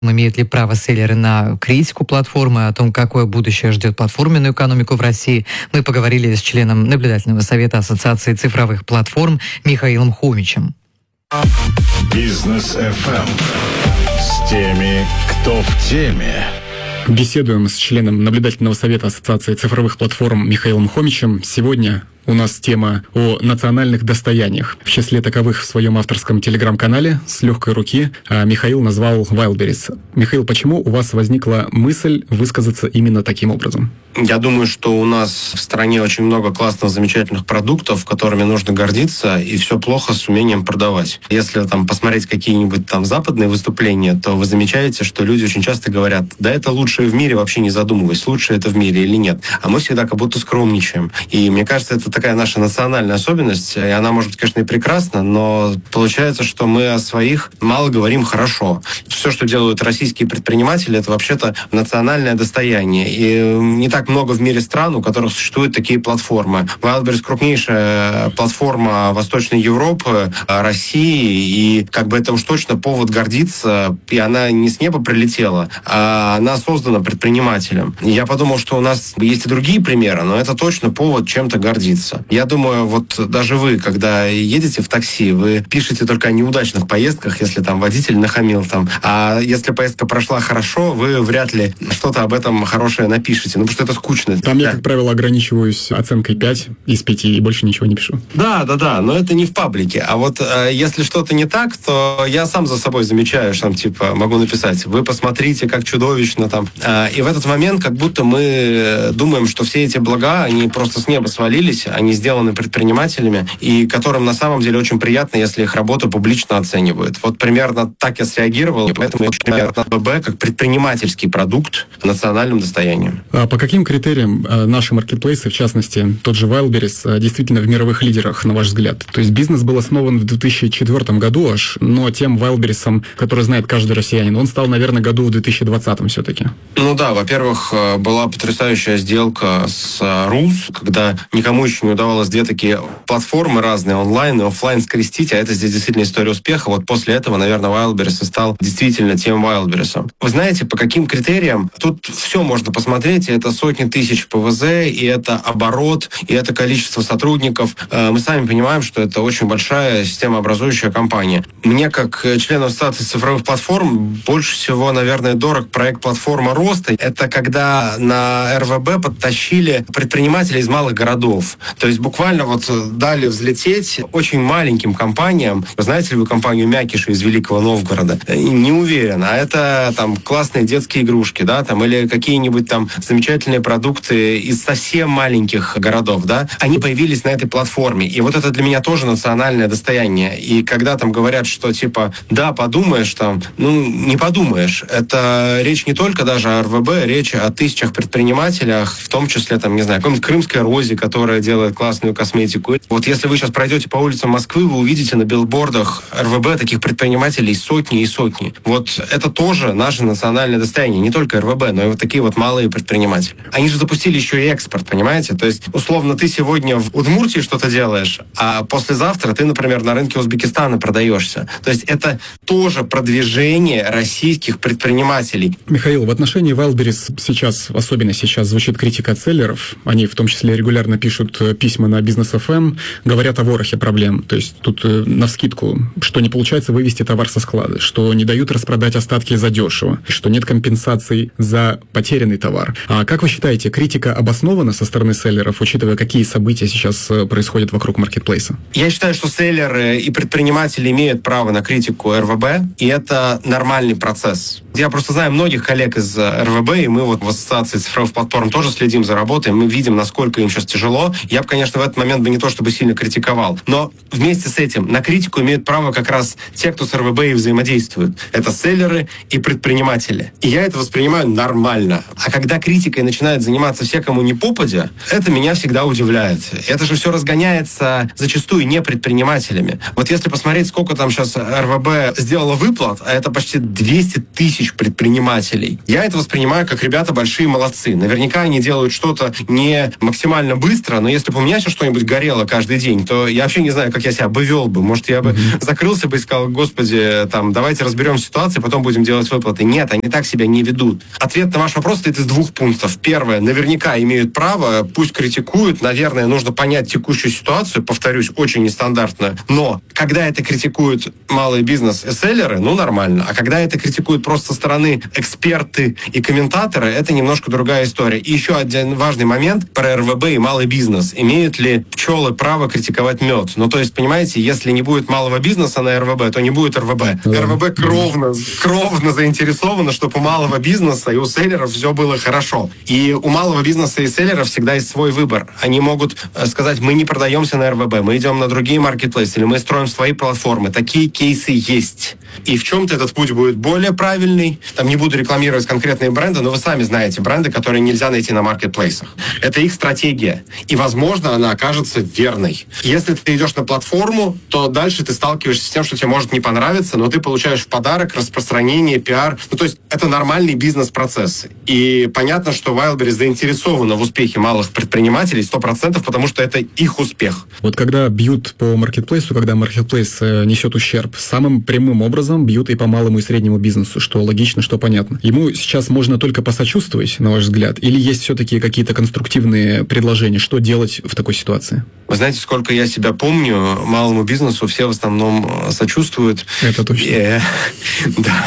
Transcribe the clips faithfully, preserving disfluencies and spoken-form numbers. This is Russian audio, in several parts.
Имеют ли право селлеры на критику платформы, о том, какое будущее ждет платформенную экономику в России, мы поговорили с членом наблюдательного совета Ассоциации цифровых платформ Михаилом Хомичем. Бизнес эф эм с теми, кто в теме. Беседуем с членом наблюдательного совета Ассоциации цифровых платформ Михаилом Хомичем. Сегодня у нас тема о национальных достояниях. В числе таковых в своем авторском телеграм-канале с легкой руки Михаил назвал Wildberries. Михаил, почему у вас возникла мысль высказаться именно таким образом? Я думаю, что у нас в стране очень много классных, замечательных продуктов, которыми нужно гордиться, и все плохо с умением продавать. Если там посмотреть какие-нибудь там западные выступления, то вы замечаете, что люди очень часто говорят: да это лучшее в мире, вообще не задумываясь, лучшее это в мире или нет. А мы всегда как будто скромничаем. И мне кажется, это такая наша национальная особенность, и она может быть, конечно, и прекрасна, но получается, что мы о своих мало говорим хорошо. Все, что делают российские предприниматели, это вообще-то национальное достояние. И не так много в мире стран, у которых существуют такие платформы. Wildberries — крупнейшая платформа Восточной Европы, России, и как бы это уж точно повод гордиться. И она не с неба прилетела, а она создана предпринимателем. И я подумал, что у нас есть и другие примеры, но это точно повод чем-то гордиться. Я думаю, вот даже вы, когда едете в такси, вы пишете только о неудачных поездках, если там водитель нахамил там. А если поездка прошла хорошо, вы вряд ли что-то об этом хорошее напишете. Ну, потому что это скучно. Там да. Я, как правило, ограничиваюсь оценкой пять из пяти и больше ничего не пишу. Да, да, да, но это не в паблике. А вот э, если что-то не так, то я сам за собой замечаю, что там, типа, могу написать: вы посмотрите, как чудовищно там. Э, и в этот момент как будто мы думаем, что все эти блага, они просто с неба свалились, они сделаны предпринимателями, и которым на самом деле очень приятно, если их работу публично оценивают. Вот примерно так я среагировал, и поэтому я очень приятно ББ как предпринимательский продукт национальным достоянием. А по каким критериям наши маркетплейсы, в частности, тот же Wildberries, действительно в мировых лидерах, на ваш взгляд? То есть бизнес был основан в две тысячи четвёртом году аж, но тем Wildberries, который знает каждый россиянин, он стал, наверное, году в две тысячи двадцатом все-таки. Ну да, во-первых, была потрясающая сделка с Рус, когда никому еще не удавалось две такие платформы разные, онлайн и офлайн, скрестить, а это здесь действительно история успеха. Вот после этого, наверное, Wildberries стал действительно тем Wildberries. Вы знаете, по каким критериям? Тут все можно посмотреть, и это сотни тысяч ПВЗ, и это оборот, и это количество сотрудников. Мы сами понимаем, что это очень большая системообразующая компания. Мне, как члену Ассоциации цифровых платформ, больше всего, наверное, дорог проект «Платформа роста». Это когда на эр вэ бэ подтащили предпринимателей из малых городов. То есть буквально вот дали взлететь очень маленьким компаниям. Знаете ли вы компанию «Мякиши» из Великого Новгорода? Не уверен. А это там классные детские игрушки, да, там, или какие-нибудь там замечательные продукты из совсем маленьких городов, да, они появились на этой платформе. И вот это для меня тоже национальное достояние. И когда там говорят, что типа, да, подумаешь там, ну, не подумаешь. Это речь не только даже о эр вэ бэ, речь о тысячах предпринимателях, в том числе, там, не знаю, какой-нибудь Крымская Розе, которая делает классную косметику. Вот если вы сейчас пройдете по улицам Москвы, вы увидите на билбордах эр вэ бэ таких предпринимателей сотни и сотни. Вот это тоже наше национальное достояние. Не только эр вэ бэ, но и вот такие вот малые предприниматели. Они же запустили еще и экспорт, понимаете? То есть, условно, ты сегодня в Удмуртии что-то делаешь, а послезавтра ты, например, на рынке Узбекистана продаешься. То есть это тоже продвижение российских предпринимателей. Михаил, в отношении Wildberries сейчас, особенно сейчас, звучит критика от селлеров. Они в том числе регулярно пишут письма на Бизнес эф эм, говорят о ворохе проблем. То есть тут навскидку, что не получается вывести товар со склада, что не дают распродать остатки задешево, что нет компенсаций за потерянный товар. А как вы считаете, критика обоснована со стороны селлеров, учитывая, какие события сейчас происходят вокруг маркетплейса? Я считаю, что селлеры и предприниматели имеют право на критику эр вэ бэ, и это нормальный процесс. Я просто знаю многих коллег из эр вэ бэ, и мы вот в Ассоциации цифровых платформ тоже следим за работой, мы видим, насколько им сейчас тяжело. Я бы, конечно, в этот момент бы не то чтобы сильно критиковал, но вместе с этим на критику имеют право как раз те, кто с эр вэ бэ и взаимодействует. Это селлеры и предприниматели. И я это воспринимаю нормально. А когда критикой начинают заниматься все, кому не попадя, это меня всегда удивляет. Это же все разгоняется зачастую не предпринимателями. Вот если посмотреть, сколько там сейчас эр вэ бэ сделало выплат, а это почти двести тысяч тысяч предпринимателей. Я это воспринимаю как ребята большие молодцы. Наверняка они делают что-то не максимально быстро, но если бы у меня сейчас что-нибудь горело каждый день, то я вообще не знаю, как я себя обывел бы. Может, я бы mm-hmm. закрылся бы и сказал: господи, там, давайте разберем ситуацию, потом будем делать выплаты. Нет, они так себя не ведут. Ответ на ваш вопрос состоит из двух пунктов. Первое, наверняка имеют право, пусть критикуют. Наверное, нужно понять текущую ситуацию, повторюсь, очень нестандартную. Но когда это критикуют малый бизнес и селлеры, ну, нормально. А когда это критикуют просто со стороны эксперты и комментаторы, это немножко другая история. И еще один важный момент про эр вэ бэ и малый бизнес. Имеют ли пчелы право критиковать мед? Ну, то есть, понимаете, если не будет малого бизнеса на эр вэ бэ, то не будет эр вэ бэ. эр вэ бэ кровно, кровно заинтересовано, чтобы у малого бизнеса и у селлеров все было хорошо. И у малого бизнеса и селлеров всегда есть свой выбор. Они могут сказать: мы не продаемся на эр вэ бэ, мы идем на другие маркетплейсы, или мы строим свои платформы. Такие кейсы есть. И в чем-то этот путь будет более правильный. Там не буду рекламировать конкретные бренды, но вы сами знаете бренды, которые нельзя найти на маркетплейсах. Это их стратегия. И, возможно, она окажется верной. Если ты идешь на платформу, то дальше ты сталкиваешься с тем, что тебе может не понравиться, но ты получаешь в подарок распространение, пиар. Ну, то есть это нормальный бизнес-процесс. И понятно, что Wildberries заинтересована в успехе малых предпринимателей сто процентов, потому что это их успех. Вот когда бьют по маркетплейсу, когда маркетплейс несет ущерб, самым прямым образом бьют и по малому и среднему бизнесу, что логично, что понятно. Ему сейчас можно только посочувствовать, на ваш взгляд, или есть все-таки какие-то конструктивные предложения, что делать в такой ситуации? Вы знаете, сколько я себя помню, малому бизнесу все в основном сочувствуют. Это точно. Э, да.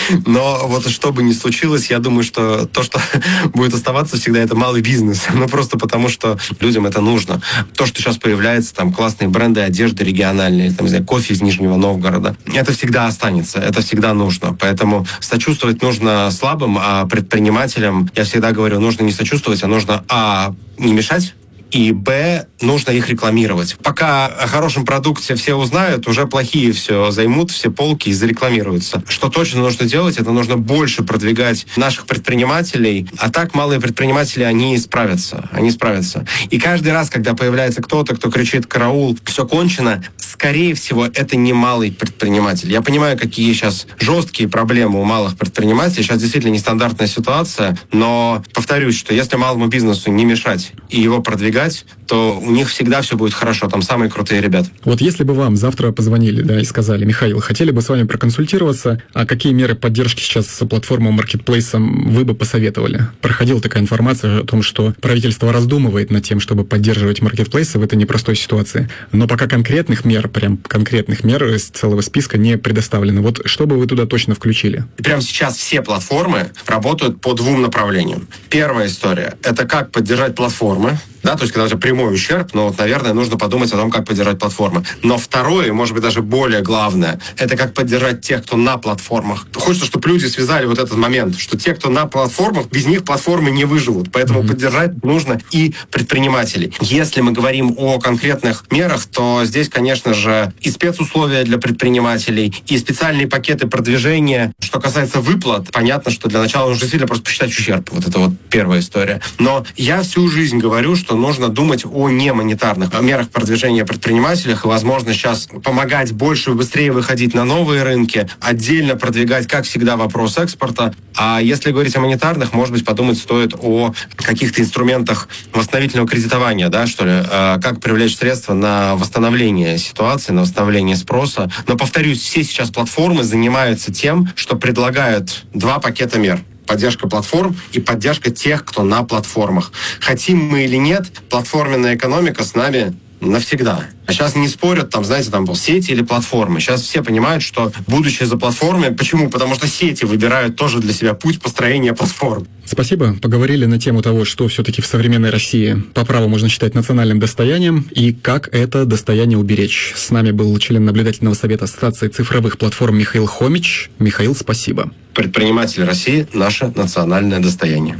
Но вот что бы ни случилось, я думаю, что то, что будет оставаться всегда, это малый бизнес. Ну, просто потому, что людям это нужно. То, что сейчас появляется, там, классные бренды одежды региональные, там, не знаю, кофе из Нижнего Новгорода, это всегда останется, это всегда нужно. Поэтому сочувствовать нужно слабым, а предпринимателям, я всегда говорю, нужно не сочувствовать, а нужно, а, не мешать, и, б, нужно их рекламировать. Пока о хорошем продукте все узнают, уже плохие все займут, все полки и зарекламируются. Что точно нужно делать, это нужно больше продвигать наших предпринимателей, а так малые предприниматели, они справятся, они справятся. И каждый раз, когда появляется кто-то, кто кричит: караул, все кончено, скорее всего, это не малый предприниматель. Я понимаю, какие сейчас жесткие проблемы у малых предпринимателей, сейчас действительно нестандартная ситуация, но повторюсь, что если малому бизнесу не мешать и его продвигать, то у них всегда все будет хорошо, там самые крутые ребята. Вот если бы вам завтра позвонили, да, и сказали: Михаил, хотели бы с вами проконсультироваться, а какие меры поддержки сейчас с платформой маркетплейсом вы бы посоветовали? Проходила такая информация о том, что правительство раздумывает над тем, чтобы поддерживать маркетплейсы в этой непростой ситуации, но пока конкретных мер, прям конкретных мер из целого списка не предоставлено. Вот что бы вы туда точно включили? И прямо сейчас все платформы работают по двум направлениям. Первая история — это как поддержать платформы, да, то есть когда у тебя прямой ущерб, но вот, наверное, нужно подумать о том, как поддержать платформы. Но второе, может быть, даже более главное, это как поддержать тех, кто на платформах. Хочется, чтобы люди связали вот этот момент, что те, кто на платформах, без них платформы не выживут. Поэтому mm-hmm. поддержать нужно и предпринимателей. Если мы говорим о конкретных мерах, то здесь, конечно же, и спецусловия для предпринимателей, и специальные пакеты продвижения. Что касается выплат, понятно, что для начала нужно сильно просто посчитать ущерб. Вот это вот первая история. Но я всю жизнь говорю, что нужно думать о немонетарных мерах продвижения предпринимателей и, возможно, сейчас помогать больше и быстрее выходить на новые рынки, отдельно продвигать, как всегда, вопрос экспорта. А если говорить о монетарных, может быть, подумать стоит о каких-то инструментах восстановительного кредитования, да, что ли, как привлечь средства на восстановление ситуации, на восстановление спроса. Но, повторюсь, все сейчас платформы занимаются тем, что предлагают два пакета мер. Поддержка платформ и поддержка тех, кто на платформах. Хотим мы или нет, платформенная экономика с нами навсегда. А сейчас не спорят, там, знаете, там был сети или платформы. Сейчас все понимают, что будущее за платформой. Почему? Потому что сети выбирают тоже для себя путь построения платформ. Спасибо. Поговорили на тему того, что все-таки в современной России по праву можно считать национальным достоянием и как это достояние уберечь. С нами был член наблюдательного совета Ассоциации цифровых платформ Михаил Хомич. Михаил, спасибо. Предприниматели России – наше национальное достояние.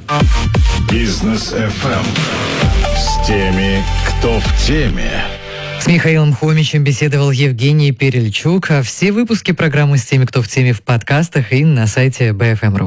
Бизнес эф эм с теми, кто в теме. С Михаилом Хомичем беседовал Евгений Перельчук. А все выпуски программы «С теми, кто в теме» в подкастах и на сайте би эф эм точка ру.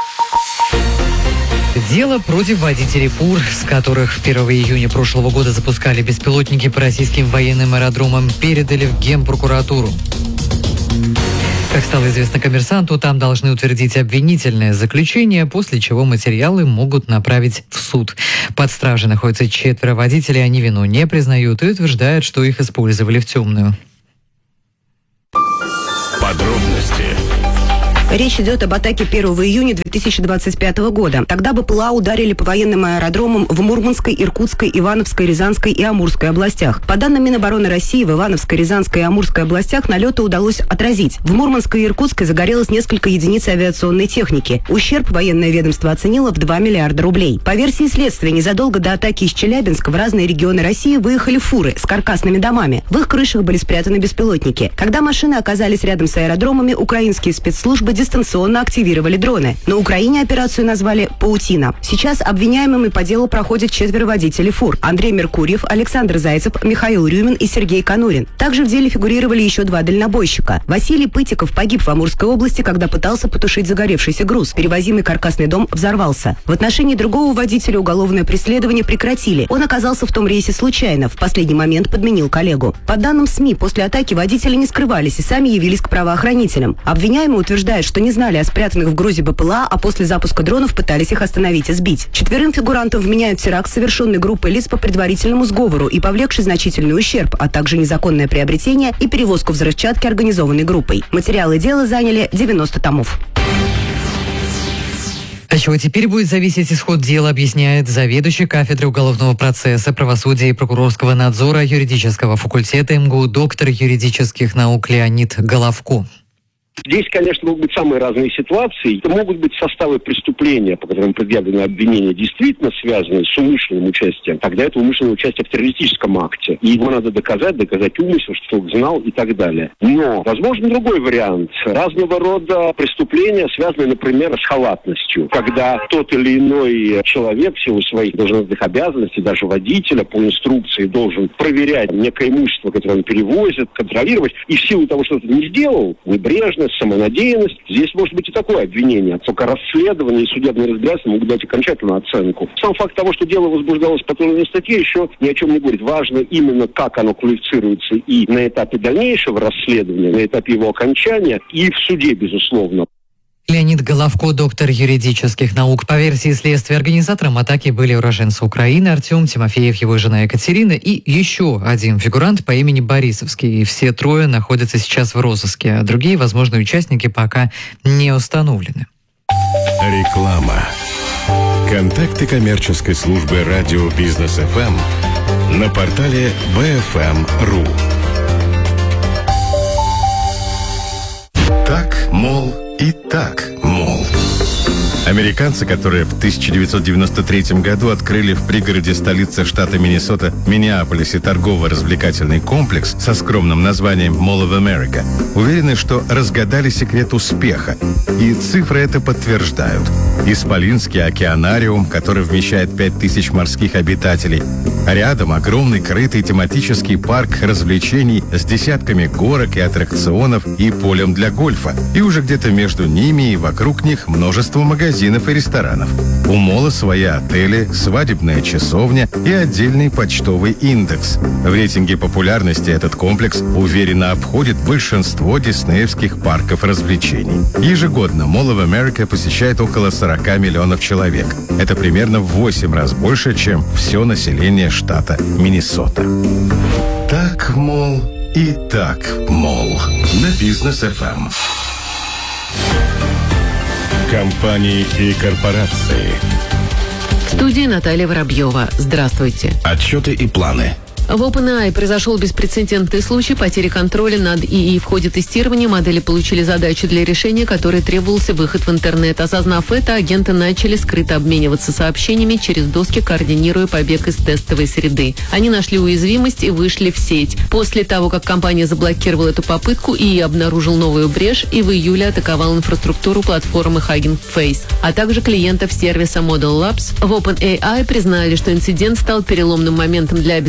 Дело против водителей фур, с которых первого июня прошлого года запускали беспилотники по российским военным аэродромам, передали в Генпрокуратуру. Как стало известно коммерсанту, там должны утвердить обвинительное заключение, после чего материалы могут направить в суд. Под стражей находятся четверо водителей, они вину не признают и утверждают, что их использовали в темную. Подробности. Речь идет об атаке первого июня две тысячи двадцать пятого года. Тогда БПЛА ударили по военным аэродромам в Мурманской, Иркутской, Ивановской, Рязанской и Амурской областях. По данным Минобороны России, в Ивановской, Рязанской и Амурской областях налеты удалось отразить. В Мурманской и Иркутской загорелось несколько единиц авиационной техники. Ущерб военное ведомство оценило в два миллиарда рублей. По версии следствия, незадолго до атаки из Челябинска в разные регионы России выехали фуры с каркасными домами. В их крышах были спрятаны беспилотники. Когда машины оказались рядом с аэродромами, украинские спецслужбы дистанционно активировали дроны. На Украине операцию назвали «Паутина». Сейчас обвиняемыми по делу проходят четверо водителей фур: Андрей Меркурьев, Александр Зайцев, Михаил Рюмин и Сергей Конурин. Также в деле фигурировали еще два дальнобойщика. Василий Пытиков погиб в Амурской области, когда пытался потушить загоревшийся груз. Перевозимый каркасный дом взорвался. В отношении другого водителя уголовное преследование прекратили. Он оказался в том рейсе случайно. В последний момент подменил коллегу. По данным СМИ, после атаки водители не скрывались и сами явились к правоохранителям. Обвиняемый утверждает, что не знали о спрятанных в грузе БПЛА, а после запуска дронов пытались их остановить и сбить. Четверым фигурантам вменяют теракт, совершенный группой лиц по предварительному сговору и повлекший значительный ущерб, а также незаконное приобретение и перевозку взрывчатки организованной группой. Материалы дела заняли девяносто томов. От чего теперь будет зависеть исход дела, объясняет заведующий кафедрой уголовного процесса, правосудия и прокурорского надзора юридического факультета МГУ, доктор юридических наук Леонид Головко. Здесь, конечно, могут быть самые разные ситуации. Это могут быть составы преступления, по которым предъявлены обвинения, действительно связанные с умышленным участием. Тогда это умышленное участие в террористическом акте. И его надо доказать, доказать умысел, что человек знал и так далее. Но, возможно, другой вариант. Разного рода преступления, связанные, например, с халатностью. Когда тот или иной человек в силу своих должностных обязанностей, даже водителя по инструкции, должен проверять некое имущество, которое он перевозит, контролировать. И в силу того, что он не сделал, небрежно, самонадеянность. Здесь может быть и такое обвинение. Только расследование и судебное разбирательство могут дать окончательную оценку. Сам факт того, что дело возбуждалось по той или иной статье, еще ни о чем не говорит. Важно именно, как оно квалифицируется и на этапе дальнейшего расследования, на этапе его окончания, и в суде, безусловно. Леонид Головко, доктор юридических наук. По версии следствия, организатором атаки были уроженцы Украины Артем Тимофеев, его жена Екатерина и еще один фигурант по имени Борисовский. И все трое находятся сейчас в розыске, а другие возможные участники пока не установлены. Реклама. Контакты коммерческой службы радио Бизнес эф эм на портале би эф эм точка ру. Так, мол, и так, мол. Американцы, которые в тысяча девятьсот девяносто третьем году открыли в пригороде столицы штата Миннесота Миннеаполисе торгово-развлекательный комплекс со скромным названием Mall of America, уверены, что разгадали секрет успеха. И цифры это подтверждают. Исполинский океанариум, который вмещает пять тысяч морских обитателей. А рядом огромный крытый тематический парк развлечений с десятками горок и аттракционов и полем для гольфа. И уже где-то между ними и вокруг них множество магазинов и ресторанов. У мола свои отели, свадебная часовня и отдельный почтовый индекс. В рейтинге популярности этот комплекс уверенно обходит большинство диснеевских парков развлечений. Ежегодно Mall of America посещает около сорок миллионов человек. Это примерно в восемь раз больше, чем все население штата Миннесота. Так, мол, и так, мол. На Бизнес эф эм. Компании и корпорации. В студии Наталья Воробьева. Здравствуйте. Отчеты и планы. В OpenAI произошел беспрецедентный случай потери контроля над ИИ. В ходе тестирования модели получили задачу для решения, которой требовался выход в интернет. Осознав это, агенты начали скрыто обмениваться сообщениями через доски, координируя побег из тестовой среды. Они нашли уязвимость и вышли в сеть. После того, как компания заблокировала эту попытку, ИИ обнаружил новую брешь и в июле атаковал инфраструктуру платформы Hugging Face, а также клиентов сервиса Model Labs. В OpenAI признали, что инцидент стал переломным моментом для безопасности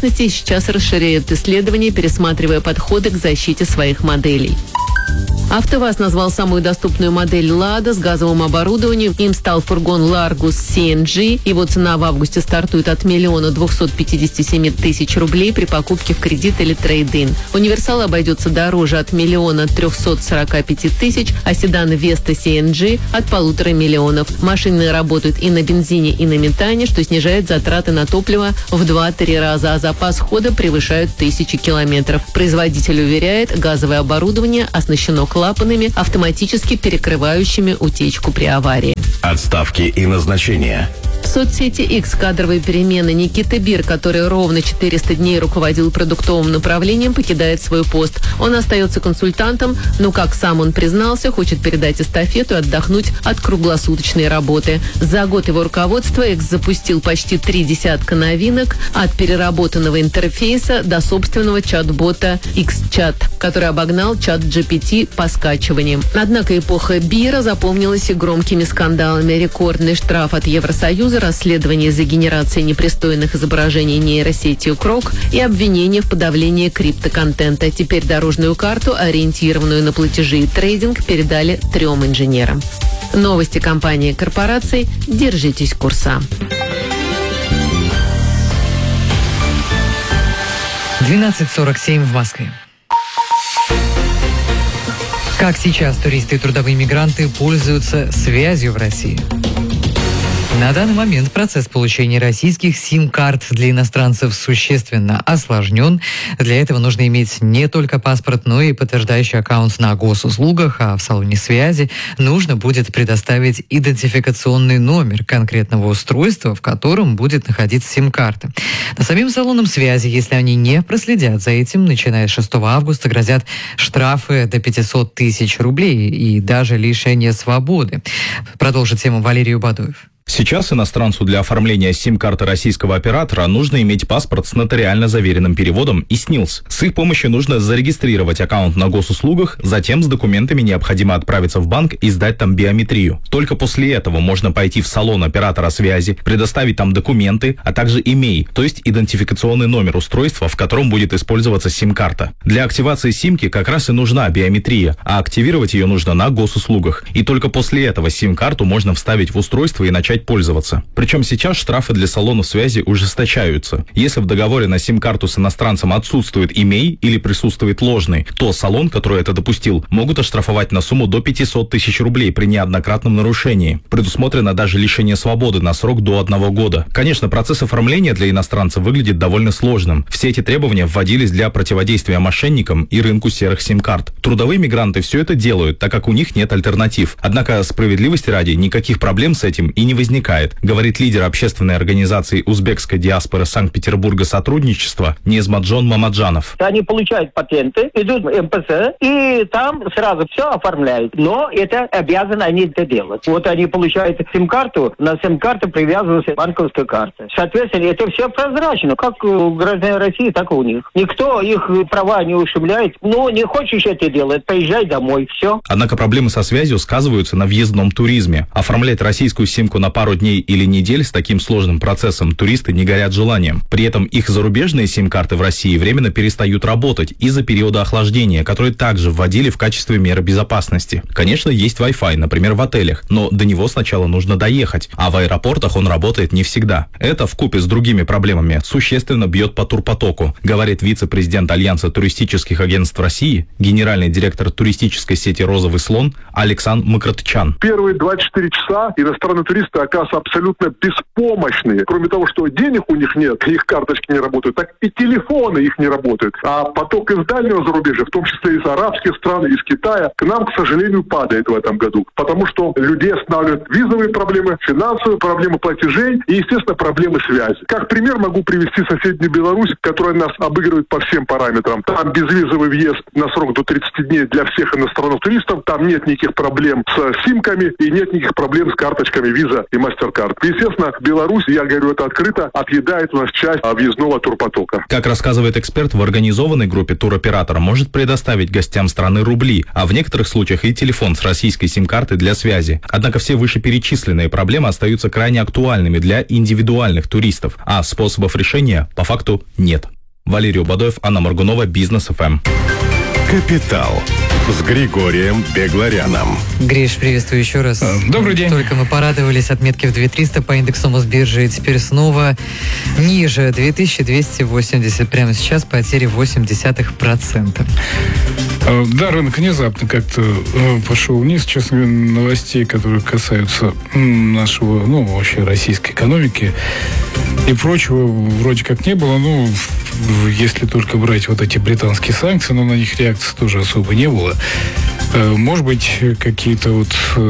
безопасности и сейчас расширяют исследования, пересматривая подходы к защите своих моделей. АвтоВАЗ назвал самую доступную модель «Лада» с газовым оборудованием. Им стал фургон «Ларгус» си эн джи. Его цена в августе стартует от миллиона двухсот пятидесяти семи тысяч рублей при покупке в кредит или трейд-ин. Универсал обойдется дороже от миллиона трехсот сорока пяти тысяч, а седан «Веста» си эн джи от полутора миллионов. Машины работают и на бензине, и на метане, что снижает затраты на топливо в два-три раза, а запас хода превышает тысячи километров. Производитель уверяет, газовое оборудование оснащено клапанами, автоматически перекрывающими утечку при аварии. Отставки и назначения. В соцсети X кадровые перемены. Никита Бир, который ровно четыреста дней руководил продуктовым направлением, покидает свой пост. Он остается консультантом, но, как сам он признался, хочет передать эстафету и отдохнуть от круглосуточной работы. За год его руководства X запустил почти три десятка новинок, от переработанного интерфейса до собственного чат-бота X-Chat, который обогнал чат джи пи ти по скачиваниям. Однако эпоха Бира запомнилась и громкими скандалами. Рекордный штраф от Евросоюза, расследование за генерацией непристойных изображений нейросетью Крок и обвинение в подавлении криптоконтента. Теперь дорожную карту, ориентированную на платежи и трейдинг, передали трем инженерам. Новости компании и корпораций. Держитесь курса. двенадцать сорок семь в Москве. Как сейчас туристы и трудовые мигранты пользуются связью в России? На данный момент процесс получения российских сим-карт для иностранцев существенно осложнен. Для этого нужно иметь не только паспорт, но и подтверждающий аккаунт на госуслугах, а в салоне связи нужно будет предоставить идентификационный номер конкретного устройства, в котором будет находиться сим-карта. Но самим салонам связи, если они не проследят за этим, начиная с шестого августа грозят штрафы до пятисот тысяч рублей и даже лишение свободы. Продолжит тему Валерий Убадуев. Сейчас иностранцу для оформления сим-карты российского оператора нужно иметь паспорт с нотариально заверенным переводом и СНИЛС. С их помощью нужно зарегистрировать аккаунт на госуслугах, затем с документами необходимо отправиться в банк и сдать там биометрию. Только после этого можно пойти в салон оператора связи, предоставить там документы, а также имей, то есть идентификационный номер устройства, в котором будет использоваться сим-карта. Для активации симки как раз и нужна биометрия, а активировать ее нужно на госуслугах. И только после этого сим-карту можно вставить в устройство и начать пользоваться. Причем сейчас штрафы для салонов связи ужесточаются. Если в договоре на сим-карту с иностранцем отсутствует имей или присутствует ложный, то салон, который это допустил, могут оштрафовать на сумму до пятисот тысяч рублей при неоднократном нарушении. Предусмотрено даже лишение свободы на срок до одного года. Конечно, процесс оформления для иностранцев выглядит довольно сложным. Все эти требования вводились для противодействия мошенникам и рынку серых сим-карт. Трудовые мигранты все это делают, так как у них нет альтернатив. Однако, справедливости ради, никаких проблем с этим и не возникает. возникает, говорит лидер общественной организации узбекской диаспоры Санкт-Петербурга сотрудничества Незмаджон Мамаджанов. Они получают патенты, идут в эм пэ эс, и там сразу все оформляют. Но это обязаны они это делать. Вот они получают сим-карту, на сим-карту привязывается банковская карта. Соответственно, это все прозрачно, как у граждан России, так и у них. Никто их права не ущемляет. Ну, не хочешь это делать, поезжай домой, все. Однако проблемы со связью сказываются на въездном туризме. Оформлять российскую симку на пару дней или недель с таким сложным процессом туристы не горят желанием. При этом их зарубежные сим-карты в России временно перестают работать из-за периода охлаждения, который также вводили в качестве меры безопасности. Конечно, есть Wi-Fi, например, в отелях, но до него сначала нужно доехать, а в аэропортах он работает не всегда. Это вкупе с другими проблемами существенно бьет по турпотоку, говорит вице-президент Альянса туристических агентств России, генеральный директор туристической сети «Розовый слон» Александр Макротчан. Первые двадцать четыре часа иностранные туристы оказываются абсолютно беспомощные. Кроме того, что денег у них нет, их карточки не работают, так и телефоны их не работают. А поток из дальнего зарубежья, в том числе из арабских стран, из Китая, к нам, к сожалению, падает в этом году. Потому что людей останавливают визовые проблемы, финансовые проблемы платежей и, естественно, проблемы связи. Как пример могу привести соседнюю Беларусь, которая нас обыгрывает по всем параметрам. Там безвизовый въезд на срок до тридцати дней для всех иностранных туристов. Там нет никаких проблем с симками и нет никаких проблем с карточками Visa и MasterCard. Естественно, Беларусь, я говорю это открыто, отъедает у нас часть въездного турпотока. Как рассказывает эксперт, в организованной группе туроператор может предоставить гостям страны рубли, а в некоторых случаях и телефон с российской сим-карты для связи. Однако все вышеперечисленные проблемы остаются крайне актуальными для индивидуальных туристов, а способов решения по факту нет. Валерий Убадоев, Анна Моргунова, Бизнес эф эм. «Капитал» с Григорием Бегларяном. Гриш, приветствую еще раз. Добрый день. Только мы порадовались отметке в две тысячи триста по индексу Мосбиржи, и теперь снова ниже, две тысячи двести восемьдесят. Прямо сейчас потери восемь десятых процента. Да, рынок внезапно как-то пошел вниз. Честно говоря, новостей, которые касаются нашего, ну, вообще российской экономики и прочего, вроде как не было. Ну, если только брать вот эти британские санкции, но на них реакции тоже особо не было. Может быть, какие-то вот,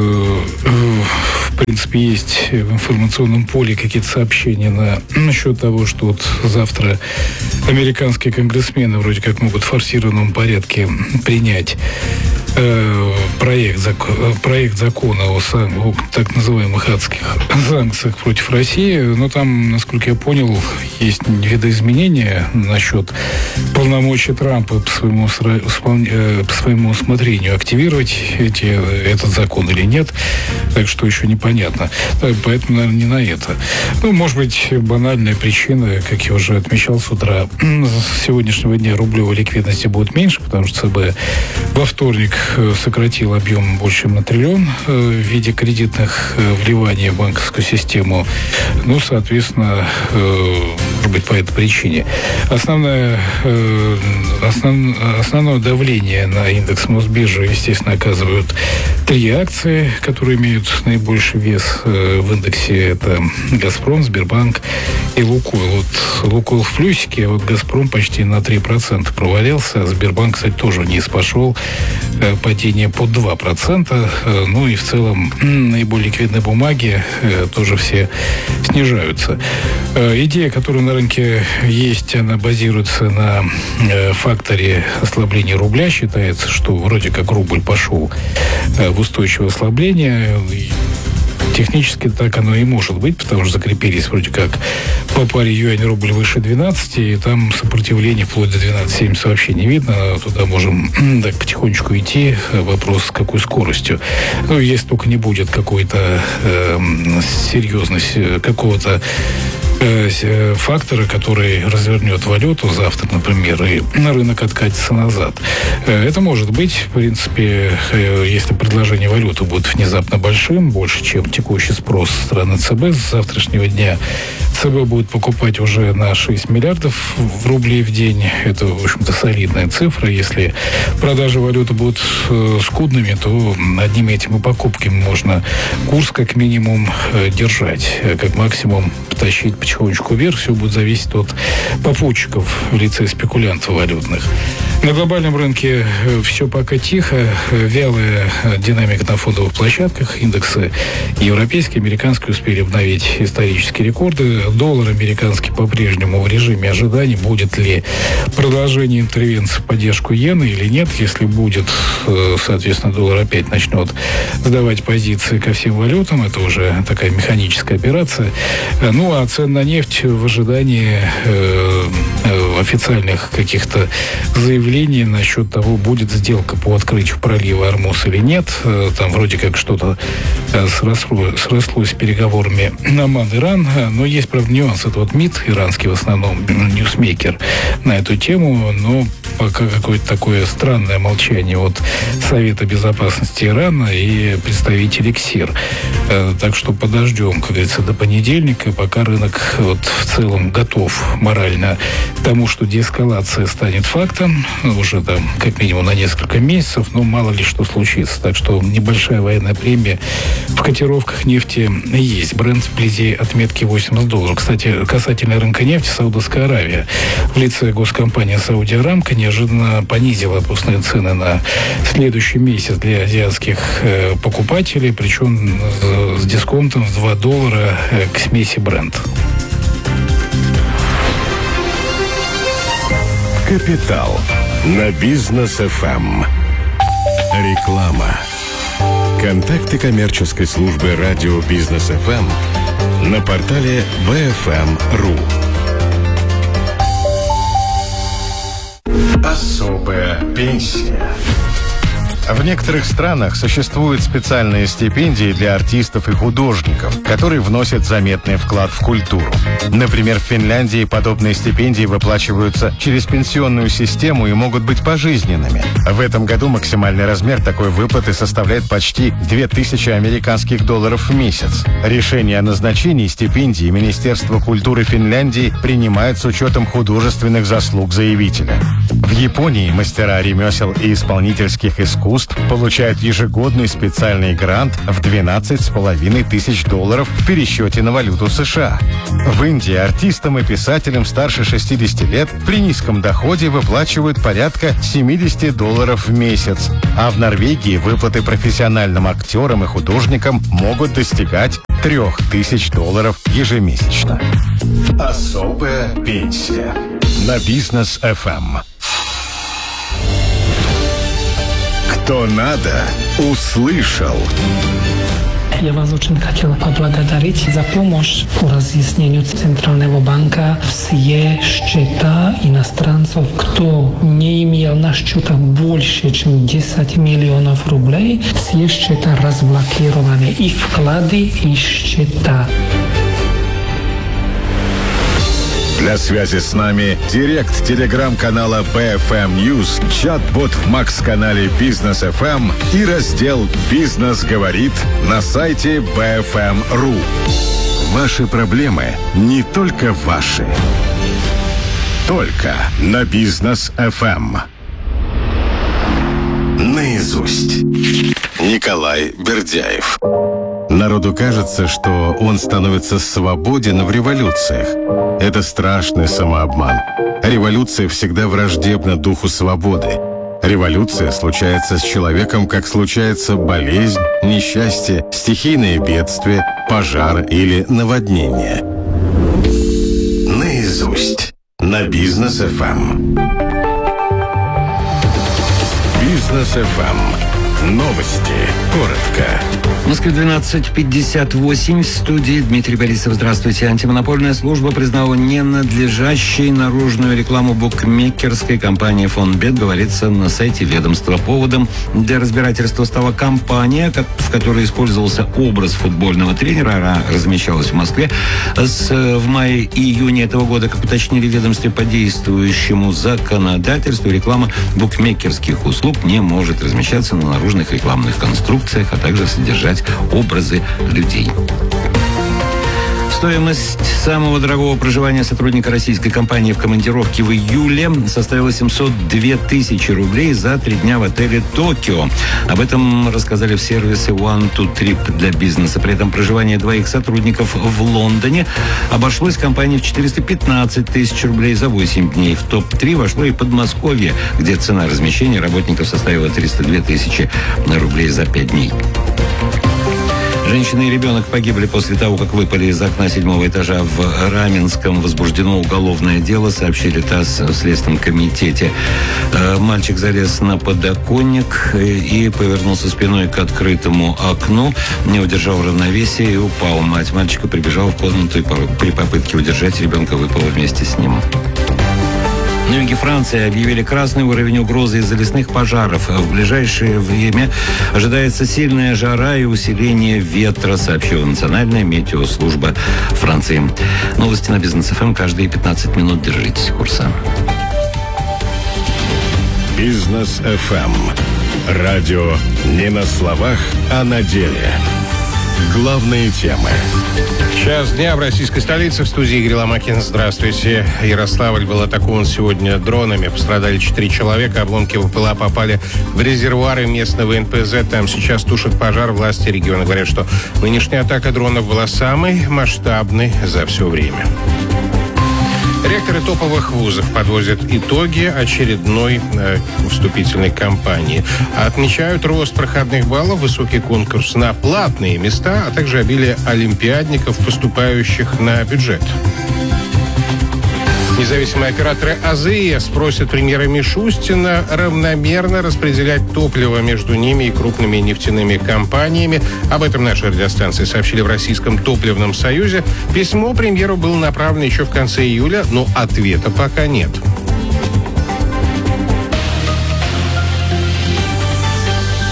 в принципе, есть в информационном поле какие-то сообщения на, насчет того, что вот завтра американские конгрессмены вроде как могут в форсированном порядке принять э, проект, зак, проект закона о, сан, о так называемых адских санкциях против России. Но там, насколько я понял, есть видоизменения насчет полномочий Трампа по своему, по своему усмотрению активировать эти, этот закон или нет. Так что еще непонятно. Поэтому, наверное, не на это. Ну, может быть, банальная причина, как я уже отмечал с утра, с сегодняшнего дня рублевой ликвидности будет меньше, потому что ЦБ во вторник сократил объем больше, чем на триллион в виде кредитных вливаний в банковскую систему. Ну, соответственно, может быть, по этой причине. Основное, основ, основное давление на индекс Мосбиржи, естественно, оказывают три акции, которые имеют наибольший вес в индексе. Это «Газпром», «Сбербанк» и «Лукойл». Вот «Лукойл» в плюсике, а вот «Газпром» почти на три процента провалился, а «Сбербанк», кстати, тоже вниз пошел. Падение под два процента. Ну и в целом наиболее ликвидные бумаги тоже все снижаются. Идея, которая на рынке есть, она базируется на факторе ослабления рубля. Считается, что вроде как рубль пошел в устойчивое ослабление. Технически так оно и может быть, потому что закрепились вроде как по паре юань-рубль выше двенадцати, и там сопротивление вплоть до двенадцати семьдесят вообще не видно. Туда можем так потихонечку идти. Вопрос, с какой скоростью. Ну, если только не будет какой-то э, серьезности, какого-то фактора, который развернет валюту завтра, например, и на рынок откатится назад. Это может быть, в принципе, если предложение валюты будет внезапно большим, больше, чем текущий спрос со стороны ЦБ с завтрашнего дня. ЦБ будет покупать уже на шесть миллиардов в рублей в день. Это, в общем-то, солидная цифра. Если продажи валюты будут скудными, то одними этими покупками можно курс как минимум держать, как максимум потащить потихонечку вверх. Все будет зависеть от попутчиков в лице спекулянтов валютных. На глобальном рынке все пока тихо. Вялая динамика на фондовых площадках. Индексы европейские, американские успели обновить исторические рекорды. Доллар американский по-прежнему в режиме ожидания. Будет ли продолжение интервенции в поддержку иены или нет? Если будет, соответственно, доллар опять начнет сдавать позиции ко всем валютам. Это уже такая механическая операция. Ну, а цены на нефть в ожидании э, э, официальных каких-то заявлений насчет того, будет сделка по открытию пролива Ормуз или нет. Э, там вроде как что-то э, сросло, срослось с переговорами Оман-Иран. Но есть, правда, нюанс. Это вот МИД иранский в основном, ньюсмейкер на эту тему. Но пока какое-то такое странное молчание от Совета Безопасности Ирана и представителей КСИР. Э, так что подождем, как говорится, до понедельника, пока рынок вот в целом готов морально к тому, что деэскалация станет фактом, уже там как минимум на несколько месяцев, но мало ли что случится. Так что небольшая военная премия в котировках нефти есть. Брент вблизи отметки восемьдесят долларов. Кстати, касательно рынка нефти, Саудовская Аравия в лице госкомпании Saudi Aramco неожиданно понизила отпускные цены на следующий месяц для азиатских э, покупателей, причем с, с дисконтом в два доллара э, к смеси Брент. «Капитал» на Бизнес эф эм. Реклама. Контакты коммерческой службы радио Бизнес эф эм на портале би эф эм точка ру. Особая пенсия. В некоторых странах существуют специальные стипендии для артистов и художников, которые вносят заметный вклад в культуру. Например, в Финляндии подобные стипендии выплачиваются через пенсионную систему и могут быть пожизненными. В этом году максимальный размер такой выплаты составляет почти две тысячи американских долларов в месяц. Решение о назначении стипендии Министерство культуры Финляндии принимает с учетом художественных заслуг заявителя. В Японии мастера ремесел и исполнительских искусств получают ежегодный специальный грант в двенадцать с половиной тысяч долларов в пересчете на валюту США. В Индии артистам и писателям старше шестидесяти лет при низком доходе выплачивают порядка семьдесят долларов в месяц, а в Норвегии выплаты профессиональным актерам и художникам могут достигать трех тысяч долларов ежемесячно. Особая пенсия на Бизнес эф эм. Кто надо, услышал. Я вас очень хотел поблагодарить за помощь по разъяснению Центрального банка. Все счета иностранцев, кто не имел на счетах больше, чем десять миллионов рублей, все счета разблокированы. И вклады, и счета. Для связи с нами директ телеграм-канала би эф эм News, чат-бот в Макс-канале Бизнес эф эм и раздел «Бизнес говорит» на сайте би эф эм точка ру. Ваши проблемы не только ваши. Только на Бизнес эф эм. Наизусть. Николай Бердяев. Народу кажется, что он становится свободен в революциях. Это страшный самообман. Революция всегда враждебна духу свободы. Революция случается с человеком, как случается болезнь, несчастье, стихийное бедствие, пожар или наводнение. Наизусть. На Бизнес эф эм. Бизнес эф эм. Новости. Коротко. В Москве двенадцать пятьдесят восемь. В студии Дмитрий Борисов. Здравствуйте. Антимонопольная служба признала ненадлежащей наружную рекламу букмекерской компании «Фонбет», говорится на сайте ведомства. Поводом для разбирательства стала компания, в которой использовался образ футбольного тренера. Она размещалась в Москве. С, в мае-июне этого года, как уточнили в ведомстве, по действующему законодательству, реклама букмекерских услуг не может размещаться на наружных рекламных конструкциях, а также содержать образы людей. Стоимость самого дорогого проживания сотрудника российской компании в командировке в июле составила семьсот две тысячи рублей за три дня в отеле «Токио». Об этом рассказали в сервисе One to Trip для бизнеса. При этом проживание двоих сотрудников в Лондоне обошлось компании в четыреста пятнадцать тысяч рублей за восемь дней. В топ три вошло и Подмосковье, где цена размещения работников составила триста две тысячи рублей за пять дней. Женщина и ребенок погибли после того, как выпали из окна седьмого этажа в Раменском. Возбуждено уголовное дело, сообщили ТАСС в Следственном комитете. Мальчик залез на подоконник и повернулся спиной к открытому окну, не удержал равновесия и упал. Мать мальчика прибежала в комнату и при попытке удержать ребенка выпала вместе с ним. На юге Франции объявили красный уровень угрозы из-за лесных пожаров. В ближайшее время ожидается сильная жара и усиление ветра, сообщила Национальная метеослужба Франции. Новости на Бизнес эф эм каждые пятнадцать минут. Держитесь курса. Бизнес эф эм. Радио не на словах, а на деле. Главные темы. Час дня в российской столице. В студии Игорь Ломакин. Здравствуйте. Ярославль был атакован сегодня дронами. Пострадали четыре человека. Обломки ВПЛА попали в резервуары местного эн пэ зэ. Там сейчас тушат пожар. Власти региона говорят, что нынешняя атака дронов была самой масштабной за все время. Ректоры топовых вузов подводят итоги очередной э, вступительной кампании. Отмечают рост проходных баллов, высокий конкурс на платные места, а также обилие олимпиадников, поступающих на бюджет. Независимые операторы а зэ эс просят премьера Мишустина равномерно распределять топливо между ними и крупными нефтяными компаниями. Об этом наши радиостанции сообщили в Российском топливном союзе. Письмо премьеру было направлено еще в конце июля, но ответа пока нет.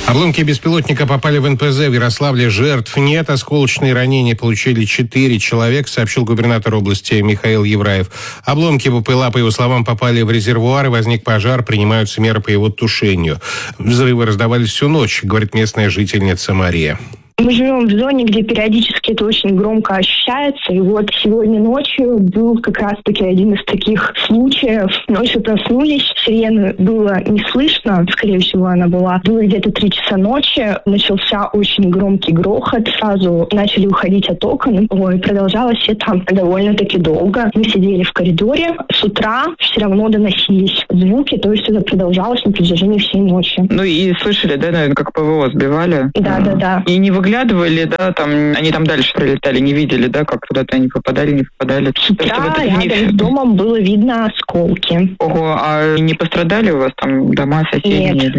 Обломки беспилотника попали в эн пэ зэ в Ярославле. Жертв нет. Осколочные ранения получили четыре человека, сообщил губернатор области Михаил Евраев. Обломки БПЛА, по его словам, попали в резервуар, и возник пожар. Принимаются меры по его тушению. Взрывы раздавались всю ночь, говорит местная жительница Мария. Мы живем в зоне, где периодически это очень громко ощущается. И вот сегодня ночью был как раз-таки один из таких случаев. Ночью проснулись, сирены было не слышно, скорее всего, она была. Было где-то три часа ночи, начался очень громкий грохот. Сразу начали уходить от окон. Ой, продолжалось это довольно-таки долго. Мы сидели в коридоре. С утра все равно доносились звуки, то есть это продолжалось на протяжении всей ночи. Ну и слышали, да, наверное, как ПВО сбивали? Да, да, да. И не выглядывали, да, там, они там дальше прилетали, не видели, да, как куда-то они попадали, не попадали. С утра рядом с домом было видно осколки. Ого, а не пострадали у вас там дома, соседи? Нет.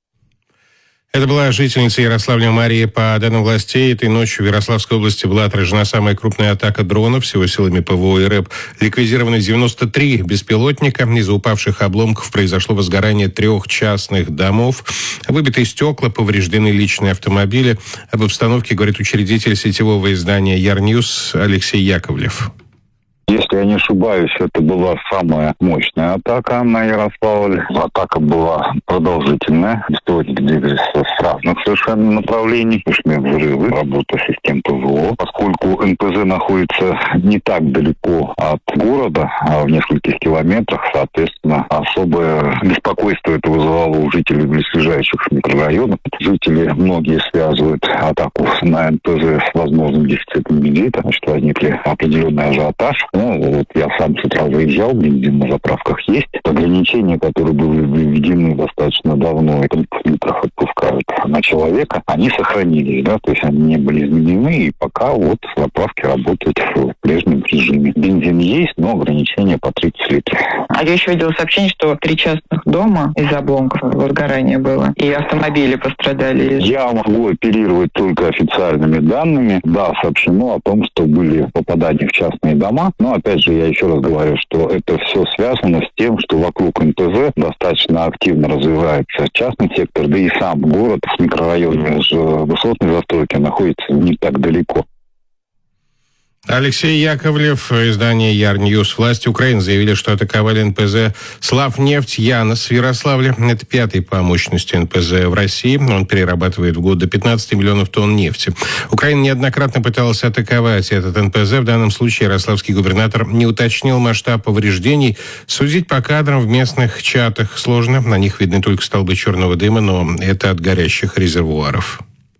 Это была жительница Ярославля Мария. По данным властей, этой ночью в Ярославской области была отражена самая крупная атака дронов. Всего силами ПВО и РЭБ ликвидированы девяносто три беспилотника. Из-за упавших обломков произошло возгорание трех частных домов. Выбиты стекла, повреждены личные автомобили. Об обстановке говорит учредитель сетевого издания Ярньюз Алексей Яковлев. Если я не ошибаюсь, это была самая мощная атака на Ярославль. Атака была продолжительная. Беспилотники двигались с разных совершенно направлений. Слышны взрывы, работа систем ПВО. Поскольку эн пэ зэ находится не так далеко от города, а в нескольких километрах, соответственно, особое беспокойство это вызывало у жителей близлежащих микрорайонов. Жители многие связывают атаку на эн пэ зэ с возможным дефицитом бензина. Значит, возникли определенный ажиотаж. Ну, вот я сам с утра заезжал, бензин на заправках есть. Ограничения, которые были введены достаточно давно, это литров отпускают на человека, они сохранились, да, то есть они не были изменены, и пока вот заправки работают в прежнем режиме. Бензин есть, но ограничения по тридцать литров. А я еще видела сообщение, что три частных дома из-за обломков возгорания было, и автомобили пострадали. Я могу оперировать только официальными данными. Да, сообщено о том, что были попадания в частные дома, но опять же, я еще раз говорю, что это все связано с тем, что вокруг эн пэ зэ достаточно активно развивается частный сектор, да и сам город в микрорайоне высотной застройки находится не так далеко. Алексей Яковлев, издание Ярньюз. Власти Украины заявили, что атаковали эн пэ зэ «Славнефть» Янос в Ярославле. Это пятый по мощности эн пэ зэ в России. Он перерабатывает в год до пятнадцати миллионов тонн нефти. Украина неоднократно пыталась атаковать этот эн пэ зэ. В данном случае ярославский губернатор не уточнил масштаб повреждений. Судить по кадрам в местных чатах сложно. На них видны только столбы черного дыма, но это от горящих резервуаров.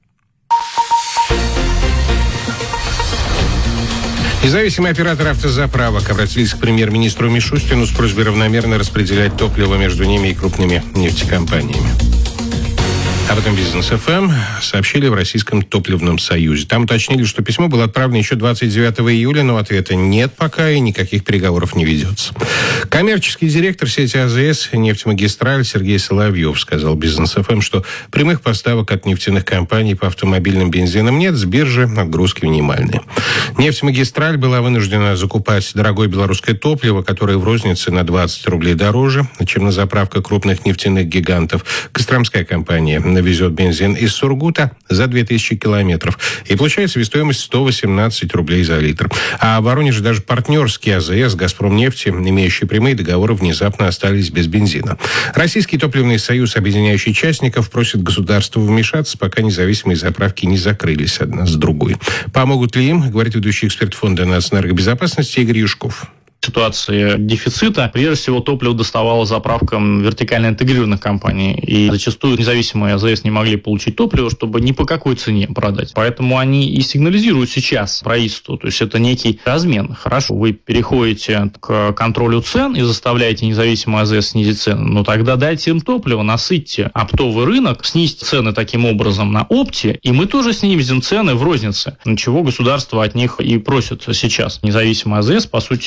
Независимый оператор автозаправок обратились к премьер-министру Мишустину с просьбой равномерно распределять топливо между ними и крупными нефтекомпаниями. Об этом Бизнес эф эм сообщили в Российском топливном союзе. Там уточнили, что письмо было отправлено еще двадцать девятого июля, но ответа нет пока и никаких переговоров не ведется. Коммерческий директор сети а зэ эс «Нефтьмагистраль» Сергей Соловьев сказал Бизнес эф эм, что прямых поставок от нефтяных компаний по автомобильным бензинам нет, с биржи отгрузки минимальные. «Нефтьмагистраль» была вынуждена закупать дорогое белорусское топливо, которое в рознице на двадцать рублей дороже, чем на заправках крупных нефтяных гигантов. Костромская компания везет бензин из Сургута за две тысячи километров. И получает себестоимость сто восемнадцать рублей за литр. А в Воронеже даже партнерские а зэ эс «Газпромнефти», имеющие прямые договоры, внезапно остались без бензина. Российский топливный союз, объединяющий частников, просит государства вмешаться, пока независимые заправки не закрылись одна с другой. Помогут ли им, говорит ведущий эксперт Фонда нацэнергобезопасности Игорь Юшков. Ситуации дефицита, прежде всего, топливо доставало заправкам вертикально интегрированных компаний. И зачастую независимые а зэ эс не могли получить топливо, чтобы ни по какой цене продать. Поэтому они и сигнализируют сейчас правительству. То есть это некий размен. Хорошо, вы переходите к контролю цен и заставляете независимые а зэ эс снизить цены. Но тогда дайте им топливо, насытьте оптовый рынок, снизьте цены таким образом на опте, и мы тоже снизим цены в рознице. Чего государство от них и просит сейчас. Независимые а зэ эс, по сути, и дают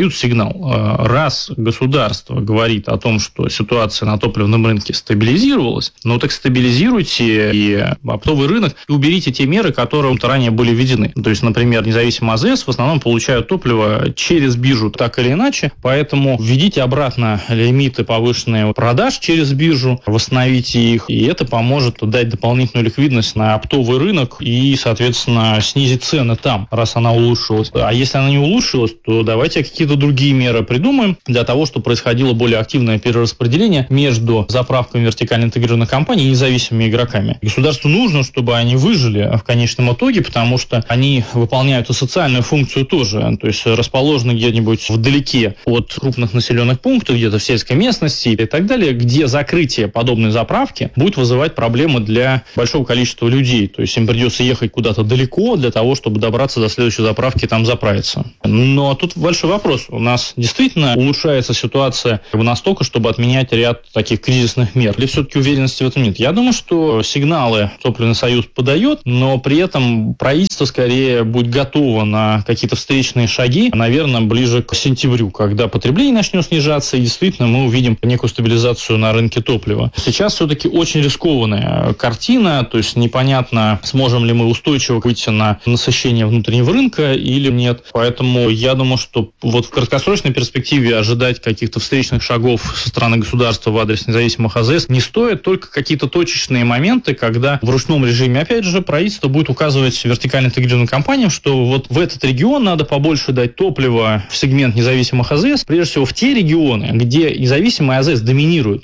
дают сигнал. Раз государство говорит о том, что ситуация на топливном рынке стабилизировалась, ну так стабилизируйте и оптовый рынок и уберите те меры, которые ранее были введены. То есть, например, независимые АЗС в основном получают топливо через биржу так или иначе, поэтому введите обратно лимиты повышенные продаж через биржу, восстановите их, и это поможет дать дополнительную ликвидность на оптовый рынок и, соответственно, снизить цены там, раз она улучшилась. А если она не улучшилась, то давайте какие-то другие меры придумаем для того, чтобы происходило более активное перераспределение между заправками вертикально интегрированных компаний и независимыми игроками. Государству нужно, чтобы они выжили в конечном итоге, потому что они выполняют и социальную функцию тоже, то есть расположены где-нибудь вдалеке от крупных населенных пунктов, где-то в сельской местности и так далее, где закрытие подобной заправки будет вызывать проблемы для большого количества людей. То есть им придется ехать куда-то далеко для того, чтобы добраться до следующей заправки и там заправиться. Но тут большой вопрос. У нас действительно улучшается ситуация настолько, чтобы отменять ряд таких кризисных мер? Или все-таки уверенности в этом нет? Я думаю, что сигналы Топливный союз подает, но при этом правительство скорее будет готово на какие-то встречные шаги, наверное, ближе к сентябрю, когда потребление начнет снижаться, и действительно мы увидим некую стабилизацию на рынке топлива. Сейчас все-таки очень рискованная картина, то есть непонятно, сможем ли мы устойчиво выйти на насыщение внутреннего рынка или нет. Поэтому я думаю, что вот в краткосрочной перспективе ожидать каких-то встречных шагов со стороны государства в адрес независимых АЗС не стоит, только какие-то точечные моменты, когда в ручном режиме, опять же, правительство будет указывать вертикально интегрированным компаниям, что вот в этот регион надо побольше дать топлива в сегмент независимых АЗС, прежде всего в те регионы, где независимые АЗС доминируют.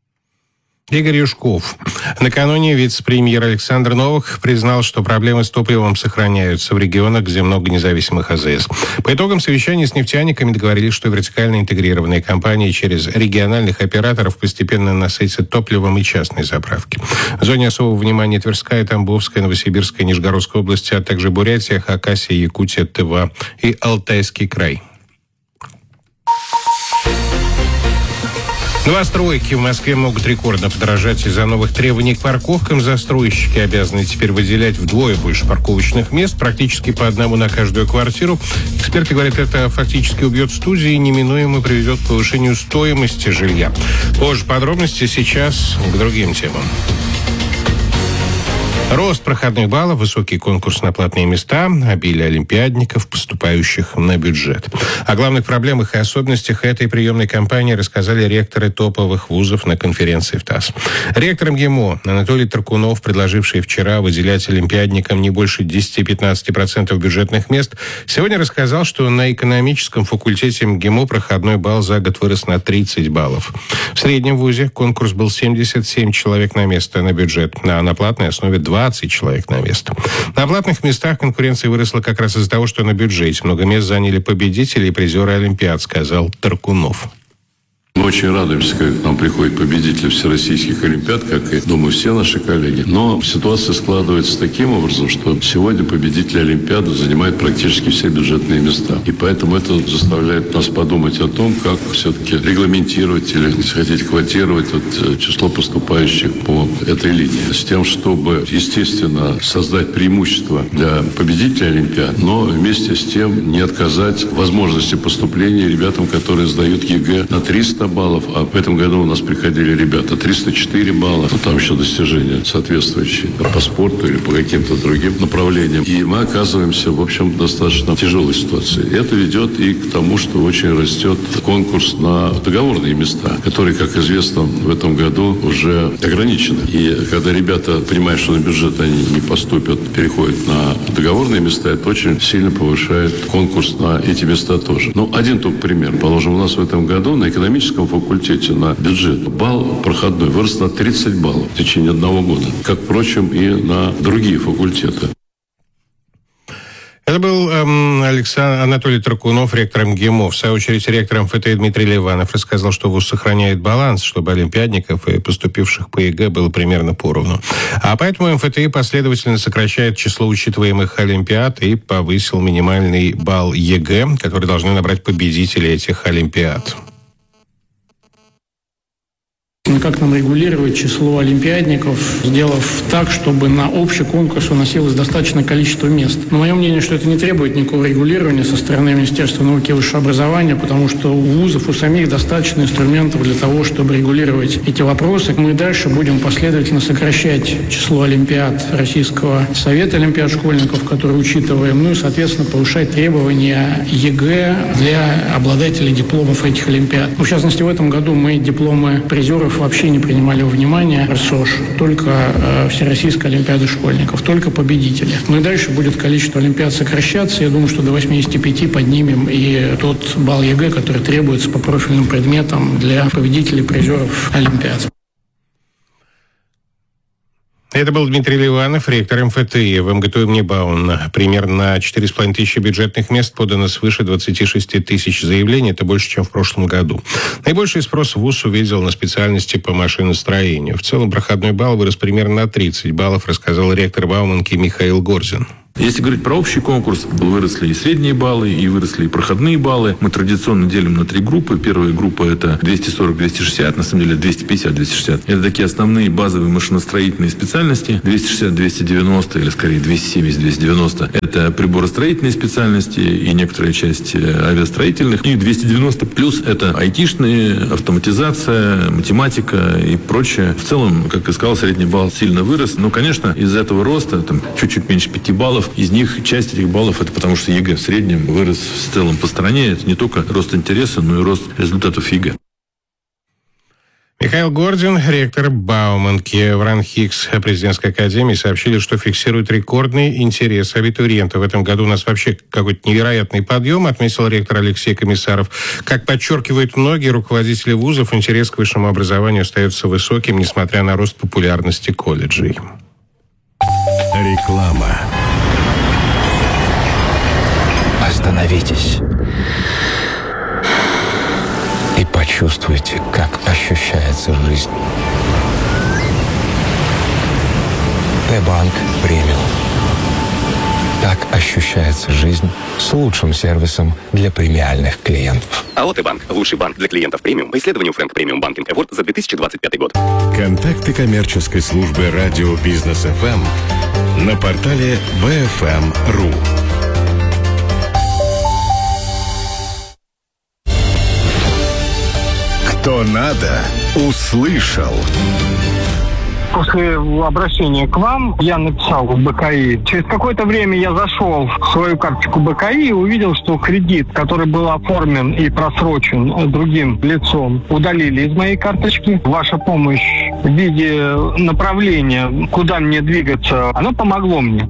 Игорь Юшков. Накануне вице-премьер Александр Новак признал, что проблемы с топливом сохраняются в регионах, где много независимых АЗС. По итогам совещания с нефтяниками договорились, что вертикально интегрированные компании через региональных операторов постепенно насытят топливом и частные заправки. В зоне особого внимания Тверская, Тамбовская, Новосибирская, Нижегородская области, а также Бурятия, Хакасия, Якутия, Тыва и Алтайский край. Новостройки в Москве могут рекордно подорожать из-за новых требований к парковкам. Застройщики обязаны теперь выделять вдвое больше парковочных мест, практически по одному на каждую квартиру. Эксперты говорят, это фактически убьет студии и неминуемо приведет к повышению стоимости жилья. Позже подробности, сейчас к другим темам. Рост проходных баллов, высокий конкурс на платные места, обилие олимпиадников, поступающих на бюджет. О главных проблемах и особенностях этой приемной кампании рассказали ректоры топовых вузов на конференции в ТАСС. Ректор МГИМО Анатолий Таркунов, предложивший вчера выделять олимпиадникам не больше десять-пятнадцать процентов бюджетных мест, сегодня рассказал, что на экономическом факультете МГИМО проходной балл за год вырос на тридцать баллов. В среднем вузе конкурс был семьдесят семь человек на место на бюджет, а на платной основе двадцать человек на место. На платных местах конкуренция выросла как раз из-за того, что на бюджете много мест заняли победители и призеры Олимпиад, сказал Таркунов. Мы очень радуемся, когда к нам приходят победители всероссийских олимпиад, как и, думаю, все наши коллеги. Но ситуация складывается таким образом, что сегодня победители олимпиады занимают практически все бюджетные места. И поэтому это заставляет нас подумать о том, как все-таки регламентировать или, если хотите, квотировать вот, число поступающих по этой линии. С тем, чтобы, естественно, создать преимущество для победителей олимпиад, но вместе с тем не отказать возможности поступления ребятам, которые сдают ЕГЭ на триста баллов, а в этом году у нас приходили ребята триста четыре балла, ну, там еще достижения соответствующие по спорту или по каким-то другим направлениям. И мы оказываемся, в общем, в достаточно тяжелой ситуации. Это ведет и к тому, что очень растет конкурс на договорные места, которые, как известно, в этом году уже ограничены. И когда ребята понимают, что на бюджет они не поступят, переходят на договорные места, это очень сильно повышает конкурс на эти места тоже. Ну, один только пример. Положим, у нас в этом году на экономическом факультете на бюджет балл проходной вырос на тридцать баллов в течение одного года, как, впрочем, и на другие факультеты. Это был эм, Александр, Анатолий Таркунов, ректор МГИМО. В свою очередь, ректор МФТИ Дмитрий Ливанов рассказал, что вуз сохраняет баланс, чтобы олимпиадников и поступивших по ЕГЭ было примерно поровну. А поэтому МФТИ последовательно сокращает число учитываемых олимпиад и повысил минимальный балл ЕГЭ, который должны набрать победители этих олимпиад. Как нам регулировать число олимпиадников, сделав так, чтобы на общий конкурс уносилось достаточное количество мест. Но мое мнение, что это не требует никакого регулирования со стороны Министерства науки и высшего образования, потому что у вузов, у самих достаточно инструментов для того, чтобы регулировать эти вопросы. Мы дальше будем последовательно сокращать число олимпиад Российского совета олимпиад школьников, которые учитываем, ну и, соответственно, повышать требования ЕГЭ для обладателей дипломов этих олимпиад. В частности, в этом году мы дипломы призеров вообще не принимали во внимание РСОШ, только э, Всероссийская олимпиада школьников, только победители. Ну и дальше будет количество олимпиад сокращаться. Я думаю, что до восьмидесяти пяти поднимем и тот балл ЕГЭ, который требуется по профильным предметам для победителей призеров олимпиад. Это был Дмитрий Ливанов, ректор эм эф тэ и. В эм гэ тэ у имени Баун примерно на четыре с половиной тысячи бюджетных мест подано свыше двадцати шести тысяч заявлений. Это больше, чем в прошлом году. Наибольший спрос вуз увидел на специальности по машиностроению. В целом проходной балл вырос примерно на тридцать баллов, рассказал ректор Бауманки Михаил Горзин. Если говорить про общий конкурс, выросли и средние баллы, и выросли и проходные баллы. Мы традиционно делим на три группы. Первая группа – это двести сорок - двести шестьдесят, на самом деле двести пятьдесят - двести шестьдесят. Это такие основные базовые машиностроительные специальности. двести шестьдесят - двести девяносто, или скорее двести семьдесят - двести девяносто. Это приборостроительные специальности и некоторая часть авиастроительных. И двести девяносто плюс – это айтишные, автоматизация, математика и прочее. В целом, как я сказал, средний балл сильно вырос. Но, конечно, из-за этого роста, там, чуть-чуть меньше пяти баллов, из них часть этих баллов это потому, что ЕГЭ в среднем вырос в целом по стране. Это не только рост интереса, но и рост результатов ЕГЭ. Михаил Гордин, ректор Бауманки. В РАНХИКС президентской академии сообщили, что фиксируют рекордный интерес абитуриентов. В этом году у нас вообще какой-то невероятный подъем, отметил ректор Алексей Комиссаров. Как подчеркивают многие руководители вузов, интерес к высшему образованию остается высоким, несмотря на рост популярности колледжей. Реклама. Остановитесь и почувствуйте, как ощущается жизнь. Т-банк премиум. Так ощущается жизнь с лучшим сервисом для премиальных клиентов. АО «Т-банк» – лучший банк для клиентов премиум по исследованию Frank Premium Banking Award за две тысячи двадцать пятый год. Контакты коммерческой службы радио «Бизнес эф эм» на портале би эф эм точка ру. Кто надо, услышал. После обращения к вам я написал в бэ ка и. Через какое-то время я зашел в свою карточку бэ ка и и увидел, что кредит, который был оформлен и просрочен другим лицом, удалили из моей карточки. Ваша помощь в виде направления, куда мне двигаться, она помогло мне.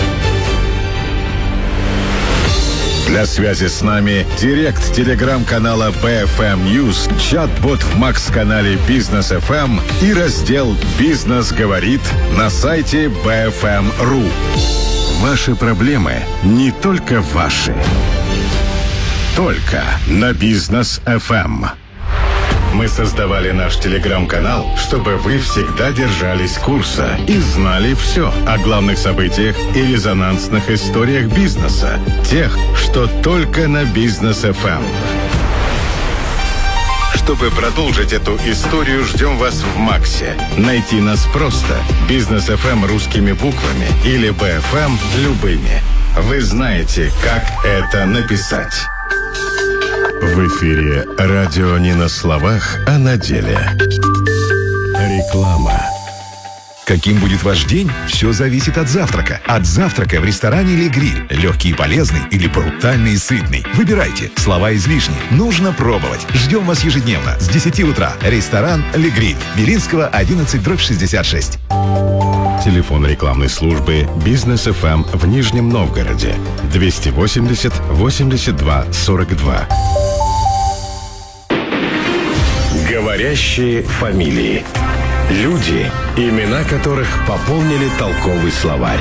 Для связи с нами директ телеграм-канала би эф эм News, чат-бот в Макс-канале Бизнес эф эм и раздел «Бизнес говорит» на сайте би эф эм точка ру. Ваши проблемы не только ваши. Только на Бизнес эф эм. Мы создавали наш телеграм-канал, чтобы вы всегда держались курса и знали все о главных событиях и резонансных историях бизнеса. Тех, что только на Бизнес эф эм. Чтобы продолжить эту историю, ждем вас в Максе. Найти нас просто. Бизнес эф эм русскими буквами или би эф эм любыми. Вы знаете, как это написать. В эфире радио не на словах, а на деле. Реклама. Каким будет ваш день, все зависит от завтрака. От завтрака в ресторане «Ле Гриль». Легкий и полезный или брутальный и сытный. Выбирайте. Слова излишни. Нужно пробовать. Ждем вас ежедневно с десяти утра. Ресторан «Ле Гриль». Белинского, одиннадцать, дробь шестьдесят шесть. Телефон рекламной службы «Бизнес эф эм» в Нижнем Новгороде. двести восемьдесят восемьдесят два сорок два. Говорящие фамилии. Люди, имена которых пополнили толковый словарь.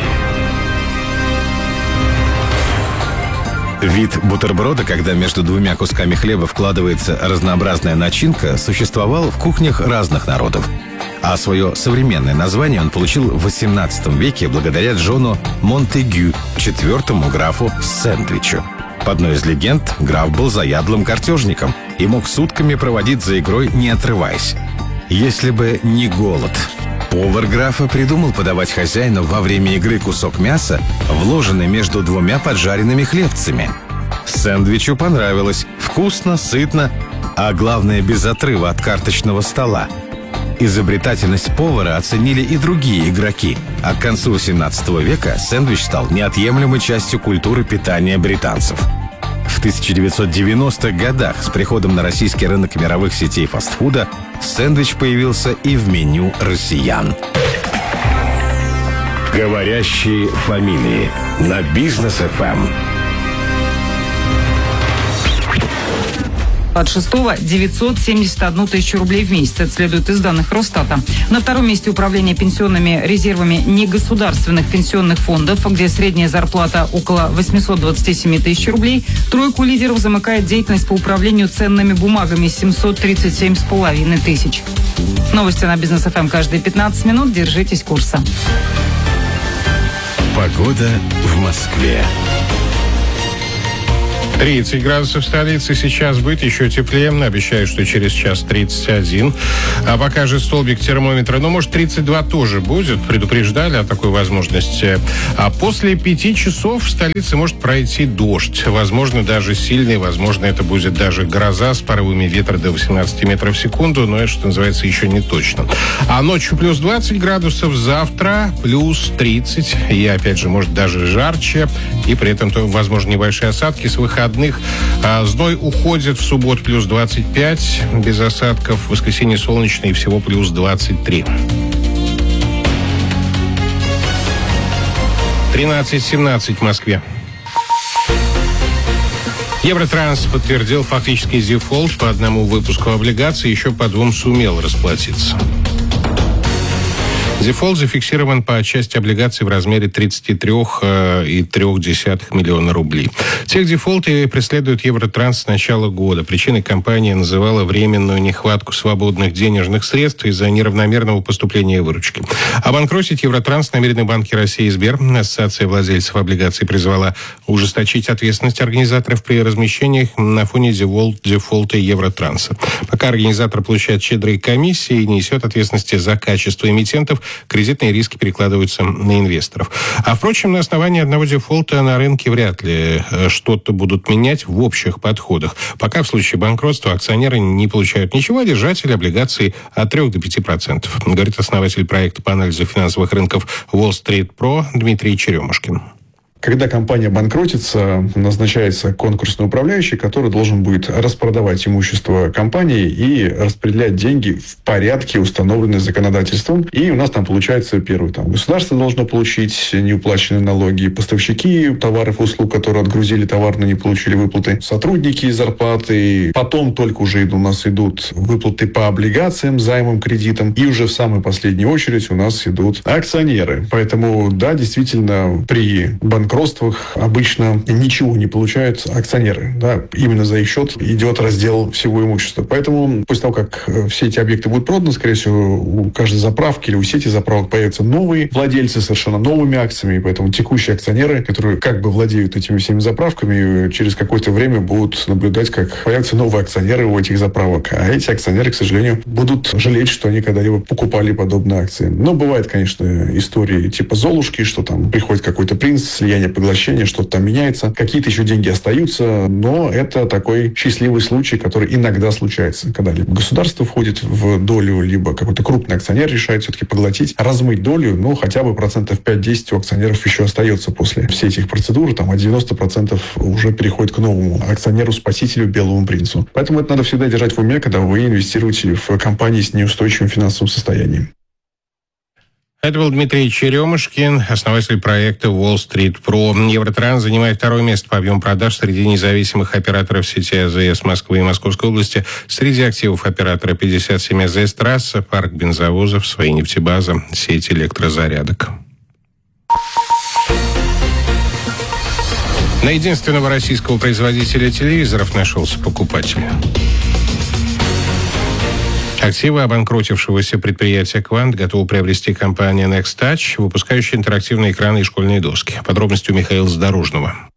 Вид бутерброда, когда между двумя кусками хлеба вкладывается разнообразная начинка, существовал в кухнях разных народов. А свое современное название он получил в восемнадцатом веке благодаря Джону Монтегю, четвертому графу Сэндвичу. По одной из легенд, граф был заядлым картежником и мог сутками проводить за игрой, не отрываясь. если бы не голод. Повар графа придумал подавать хозяину во время игры кусок мяса, вложенный между двумя поджаренными хлебцами. Сэндвичу понравилось. Вкусно, сытно, а главное, без отрыва от карточного стола. Изобретательность повара оценили и другие игроки, а к концу семнадцатого века сэндвич стал неотъемлемой частью культуры питания британцев. В тысяча девятьсот девяностых годах с приходом на российский рынок мировых сетей фастфуда сэндвич появился и в меню россиян. Говорящие фамилии на Бизнес эф эм. От шестого девятьсот семьдесят одну тысячу рублей в месяц. Это следует из данных Росстата. На втором месте управление пенсионными резервами негосударственных пенсионных фондов, где средняя зарплата около восемьсот двадцать семь тысяч рублей. Тройку лидеров замыкает деятельность по управлению ценными бумагами семьсот тридцать семь с половиной тысяч. Новости на Бизнес эф эм каждые пятнадцать минут. Держитесь курса. Погода в Москве. тридцать градусов в столице, сейчас будет еще теплее. Обещаю, что через час тридцать один. А покажет столбик термометра. Ну, может, тридцать два тоже будет. Предупреждали о такой возможности. А после пяти часов в столице может пройти дождь. Возможно, даже сильный. Возможно, это будет даже гроза с порывами ветра до восемнадцати метров в секунду. Но это, что называется, еще не точно. А ночью плюс двадцать градусов. Завтра плюс тридцать. И, опять же, может, даже жарче. И при этом, то, возможно, небольшие осадки с выходных. А зной уходит в субботу плюс двадцать пять, без осадков. В воскресенье солнечно и всего плюс двадцать три. тринадцать семнадцать в Москве. Евротранс подтвердил фактический дефолт по одному выпуску облигаций, еще по двум сумел расплатиться. Дефолт зафиксирован по части облигаций в размере тридцать три целых три десятых миллиона рублей. Техдефолты преследует Евротранс с начала года. Причиной компания называла временную нехватку свободных денежных средств из-за неравномерного поступления выручки. Обанкротить Евротранс намерены банки России и Сбер. Ассоциация владельцев облигаций призвала ужесточить ответственность организаторов при размещениях на фоне дефолта Евротранса. Пока организатор получает щедрые комиссии и несет ответственности за качество эмитентов, кредитные риски перекладываются на инвесторов. А, впрочем, на основании одного дефолта на рынке вряд ли что-то будут менять в общих подходах. Пока в случае банкротства акционеры не получают ничего, а держатели облигаций от трёх до пяти процентов, говорит основатель проекта по анализу финансовых рынков Wall Street Pro Дмитрий Черемушкин. Когда компания банкротится, назначается конкурсный управляющий, который должен будет распродавать имущество компании и распределять деньги в порядке, установленном законодательством. И у нас там получается первый. Там, государство должно получить неуплаченные налоги, поставщики товаров и услуг, которые отгрузили товар, но не получили выплаты, сотрудники зарплаты. Потом только уже у нас идут выплаты по облигациям, займам, кредитам. И уже в самой последней очередь у нас идут акционеры. Поэтому, да, действительно, при банкротстве обычно ничего не получают акционеры. Да? Именно за их счет идет раздел всего имущества. Поэтому после того, как все эти объекты будут проданы, скорее всего, у каждой заправки или у сети заправок появятся новые владельцы совершенно новыми акциями. Поэтому текущие акционеры, которые как бы владеют этими всеми заправками, через какое-то время будут наблюдать, как появятся новые акционеры у этих заправок. А эти акционеры, к сожалению, будут жалеть, что они когда-либо покупали подобные акции. Но бывают, конечно, истории типа Золушки, что там приходит какой-то принц, слияние, поглощение, что-то там меняется. Какие-то еще деньги остаются, но это такой счастливый случай, который иногда случается, когда либо государство входит в долю, либо какой-то крупный акционер решает все-таки поглотить, размыть долю, ну, хотя бы процентов пять-десять у акционеров еще остается после всех этих процедур, там, а девяносто процентов уже переходит к новому акционеру-спасителю, белому принцу. Поэтому это надо всегда держать в уме, когда вы инвестируете в компании с неустойчивым финансовым состоянием. Это был Дмитрий Черемушкин, основатель проекта Wall Street Pro. Евротранс занимает второе место по объему продаж среди независимых операторов сети АЗС Москвы и Московской области. Среди активов оператора пятьдесят семь АЗС трасса, парк бензовозов, свои нефтебаза, сеть электрозарядок. На единственного российского производителя телевизоров нашелся покупатель. Активы обанкротившегося предприятия «Квант» готова приобрести компания Next Touch, выпускающая интерактивные экраны и школьные доски. Подробности у Михаила Задорожного.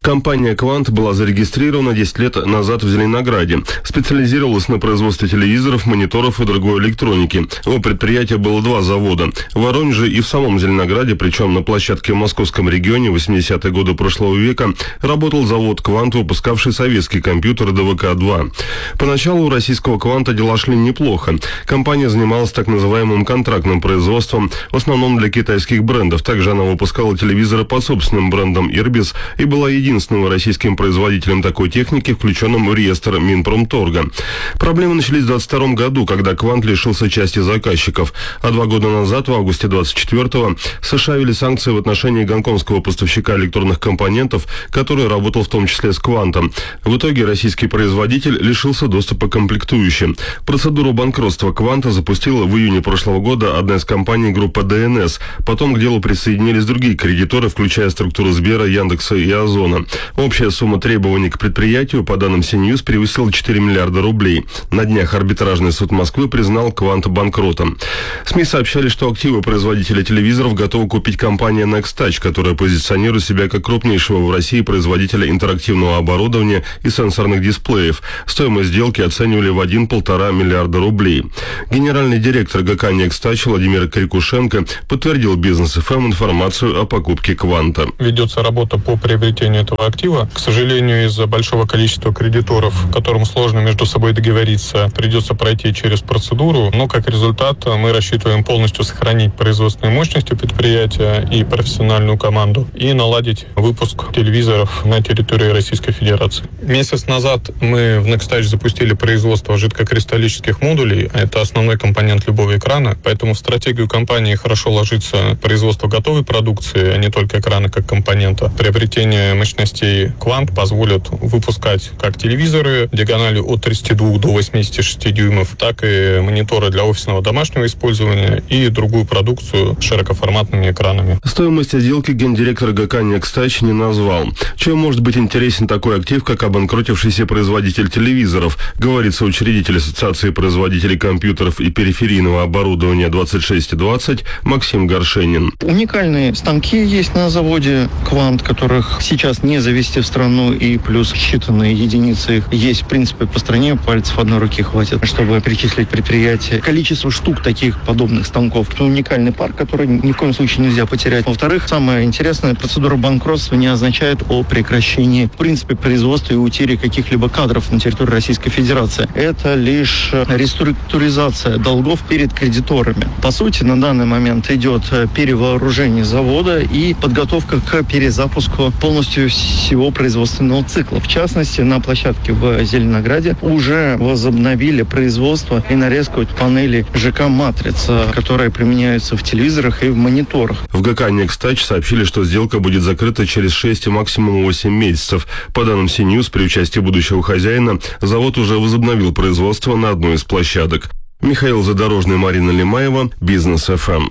Компания «Квант» была зарегистрирована десять лет назад в Зеленограде. Специализировалась на производстве телевизоров, мониторов и другой электроники. У предприятия было два завода – в Воронеже и в самом Зеленограде, причем на площадке в московском регионе в восьмидесятые годы прошлого века работал завод «Квант», выпускавший советский компьютер дэ вэ ка два. Поначалу у российского «Кванта» дела шли неплохо. Компания занималась так называемым контрактным производством, в основном для китайских брендов. Также она выпускала телевизоры под собственным брендом «Ирбис» и была единственным российским производителем такой техники, включенным в реестр Минпромторга. Проблемы начались в двадцать втором году, когда «Квант» лишился части заказчиков. А два года назад, в августе двадцать четвёртого, США ввели санкции в отношении гонконгского поставщика электронных компонентов, который работал в том числе с «Квантом». В итоге российский производитель лишился доступа к комплектующим. Процедуру банкротства «Кванта» запустила в июне прошлого года одна из компаний группы дэ эн эс. Потом к делу присоединились другие кредиторы, включая структуру Сбера, Яндекса и Озона. Общая сумма требований к предприятию, по данным Си-Ньюс, превысила четыре миллиарда рублей. На днях арбитражный суд Москвы признал «Квант» банкротом. СМИ сообщали, что активы производителя телевизоров готова купить компания Nextouch, которая позиционирует себя как крупнейшего в России производителя интерактивного оборудования и сенсорных дисплеев. Стоимость сделки оценивали в один-полтора миллиарда рублей. Генеральный директор ГК Nextouch Владимир Крикушенко подтвердил Бизнес-эф эм информацию о покупке «Кванта». Ведется работа по приобретению этого актива. К сожалению, из-за большого количества кредиторов, которым сложно между собой договориться, придется пройти через процедуру. Но как результат мы рассчитываем полностью сохранить производственные мощности предприятия и профессиональную команду и наладить выпуск телевизоров на территории Российской Федерации. Месяц назад мы в Nextouch запустили производство жидкокристаллических модулей. Это основной компонент любого экрана, поэтому в стратегию компании хорошо ложится производство готовой продукции, а не только экрана как компонента. Приобретение мощностей «Квант» позволит выпускать как телевизоры диагональю от тридцати двух до восьмидесяти шести дюймов, так и мониторы для офисного домашнего использования и другую продукцию с широкоформатными экранами. Стоимость сделки гендиректор ГК Nextouch не назвал. Чем может быть интересен такой актив, как обанкротившийся производитель телевизоров, говорит соучредитель Ассоциации производителей компьютеров и периферийного оборудования двадцать шесть двадцать Максим Горшенин. Уникальные станки есть на заводе «Квант», которых сейчас не завезти в страну, и плюс считанные единицы их есть, в принципе, по стране. Пальцев одной руки хватит, чтобы перечислить предприятие. Количество штук таких подобных станков. Это уникальный парк, который ни в коем случае нельзя потерять. Во-вторых, самое интересное, процедура банкротства не означает о прекращении, в принципе, производства и утере каких-либо кадров на территории Российской Федерации. Это лишь реструктуризация долгов перед кредиторами. По сути, на данный момент идет перевооружение завода и подготовка к перезапуску полностью всего производственного цикла. В частности, на площадке в Зеленограде уже возобновили производство и нарезку панелей ЖК «Матрица», которые применяются в телевизорах и в мониторах. В ГК Nextouch сообщили, что сделка будет закрыта через шесть, максимум восемь месяцев. По данным Си-Ньюс, при участии будущего хозяина, завод уже возобновил производство на одной из площадок. Михаил Задорожный, Марина Лимаева, Бизнес-эф эм.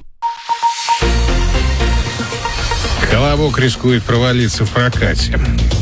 «Колобок» рискует провалиться в прокате.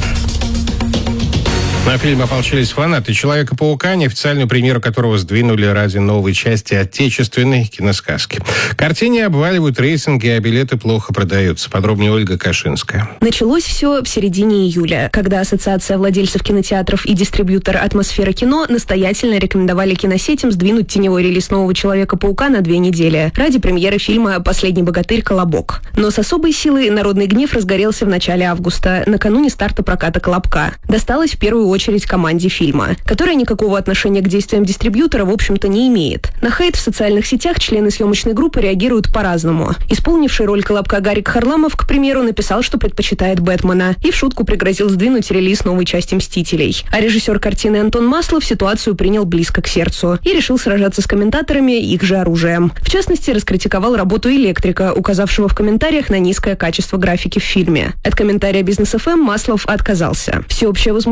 На фильм ополчились фанаты «Человека-паука», неофициальную премьеру которого сдвинули ради новой части отечественной киносказки. Картине обваливают рейтинги, а билеты плохо продаются. Подробнее Ольга Кашинская. Началось все в середине июля, когда Ассоциация владельцев кинотеатров и дистрибьютор «Атмосфера кино» настоятельно рекомендовали киносетям сдвинуть теневой релиз нового «Человека-паука» на две недели ради премьеры фильма «Последний богатырь. Колобок». Но с особой силой народный гнев разгорелся в начале августа, накануне старта проката «Колобка». Досталось в первую очередь команде фильма, которая никакого отношения к действиям дистрибьютора, в общем-то, не имеет. На хейт в социальных сетях члены съемочной группы реагируют по-разному. Исполнивший роль Колобка Гарик Харламов, к примеру, написал, что предпочитает Бэтмена, и в шутку пригрозил сдвинуть релиз новой части «Мстителей». А режиссер картины Антон Маслов ситуацию принял близко к сердцу и решил сражаться с комментаторами их же оружием. В частности, раскритиковал работу электрика, указавшего в комментариях на низкое качество графики в фильме. От комментария Бизнес-эф эм Маслов отказался. Всеобщее возмущение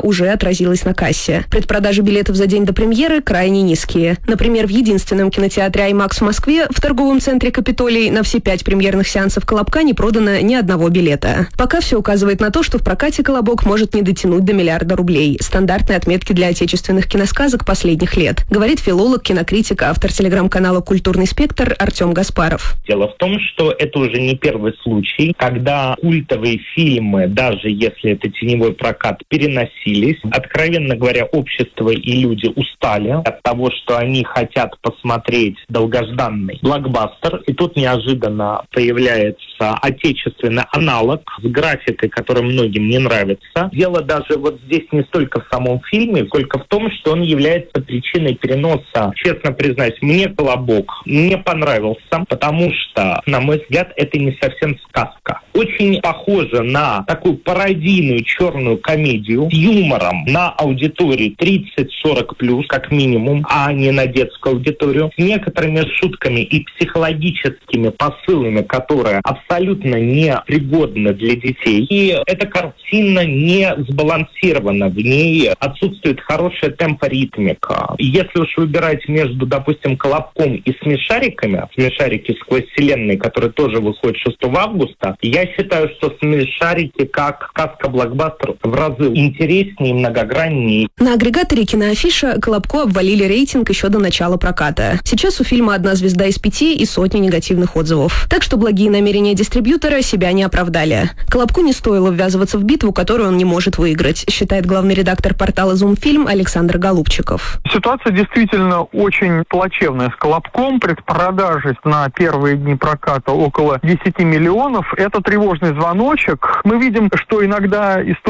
уже отразилось на кассе. Предпродажи билетов за день до премьеры крайне низкие. Например, в единственном кинотеатре «Аймакс» в Москве в торговом центре «Капитолий» на все пять премьерных сеансов «Колобка» не продано ни одного билета. Пока все указывает на то, что в прокате «Колобок» может не дотянуть до миллиарда рублей. Стандартные отметки для отечественных киносказок последних лет, говорит филолог, кинокритик, автор телеграм-канала «Культурный спектр» Артем Гаспаров. Дело в том, что это уже не первый случай, когда культовые фильмы, даже если это теневой прокат, переносились. Откровенно говоря, общество и люди устали от того, что они хотят посмотреть долгожданный блокбастер. И тут неожиданно появляется отечественный аналог с графикой, которая многим не нравится. Дело даже вот здесь не столько в самом фильме, сколько в том, что он является причиной переноса. Честно признаюсь, мне «Колобок» не понравился, потому что, на мой взгляд, это не совсем сказка. Очень похоже на такую пародийную черную комедию с юмором на аудитории тридцать-сорок плюс, как минимум, а не на детскую аудиторию, с некоторыми шутками и психологическими посылами, которые абсолютно не пригодны для детей. И эта картина не сбалансирована, в ней отсутствует хорошая темпоритмика. Если уж выбирать между, допустим, «Колобком» и «Смешариками», «Смешарики сквозь вселенные», которые тоже выходят шестого августа, я считаю, что «Смешарики» как сказка-блокбастер в разы интереснее и многограннее. На агрегаторе «Киноафиша» «Колобку» обвалили рейтинг еще до начала проката. Сейчас у фильма одна звезда из пяти и сотни негативных отзывов. Так что благие намерения дистрибьютора себя не оправдали. «Колобку» не стоило ввязываться в битву, которую он не может выиграть, считает главный редактор портала «Зумфильм» Александр Голубчиков. Ситуация действительно очень плачевная с «Колобком». Предпродажи на первые дни проката около десяти миллионов. Это тревожный звоночек. Мы видим, что иногда история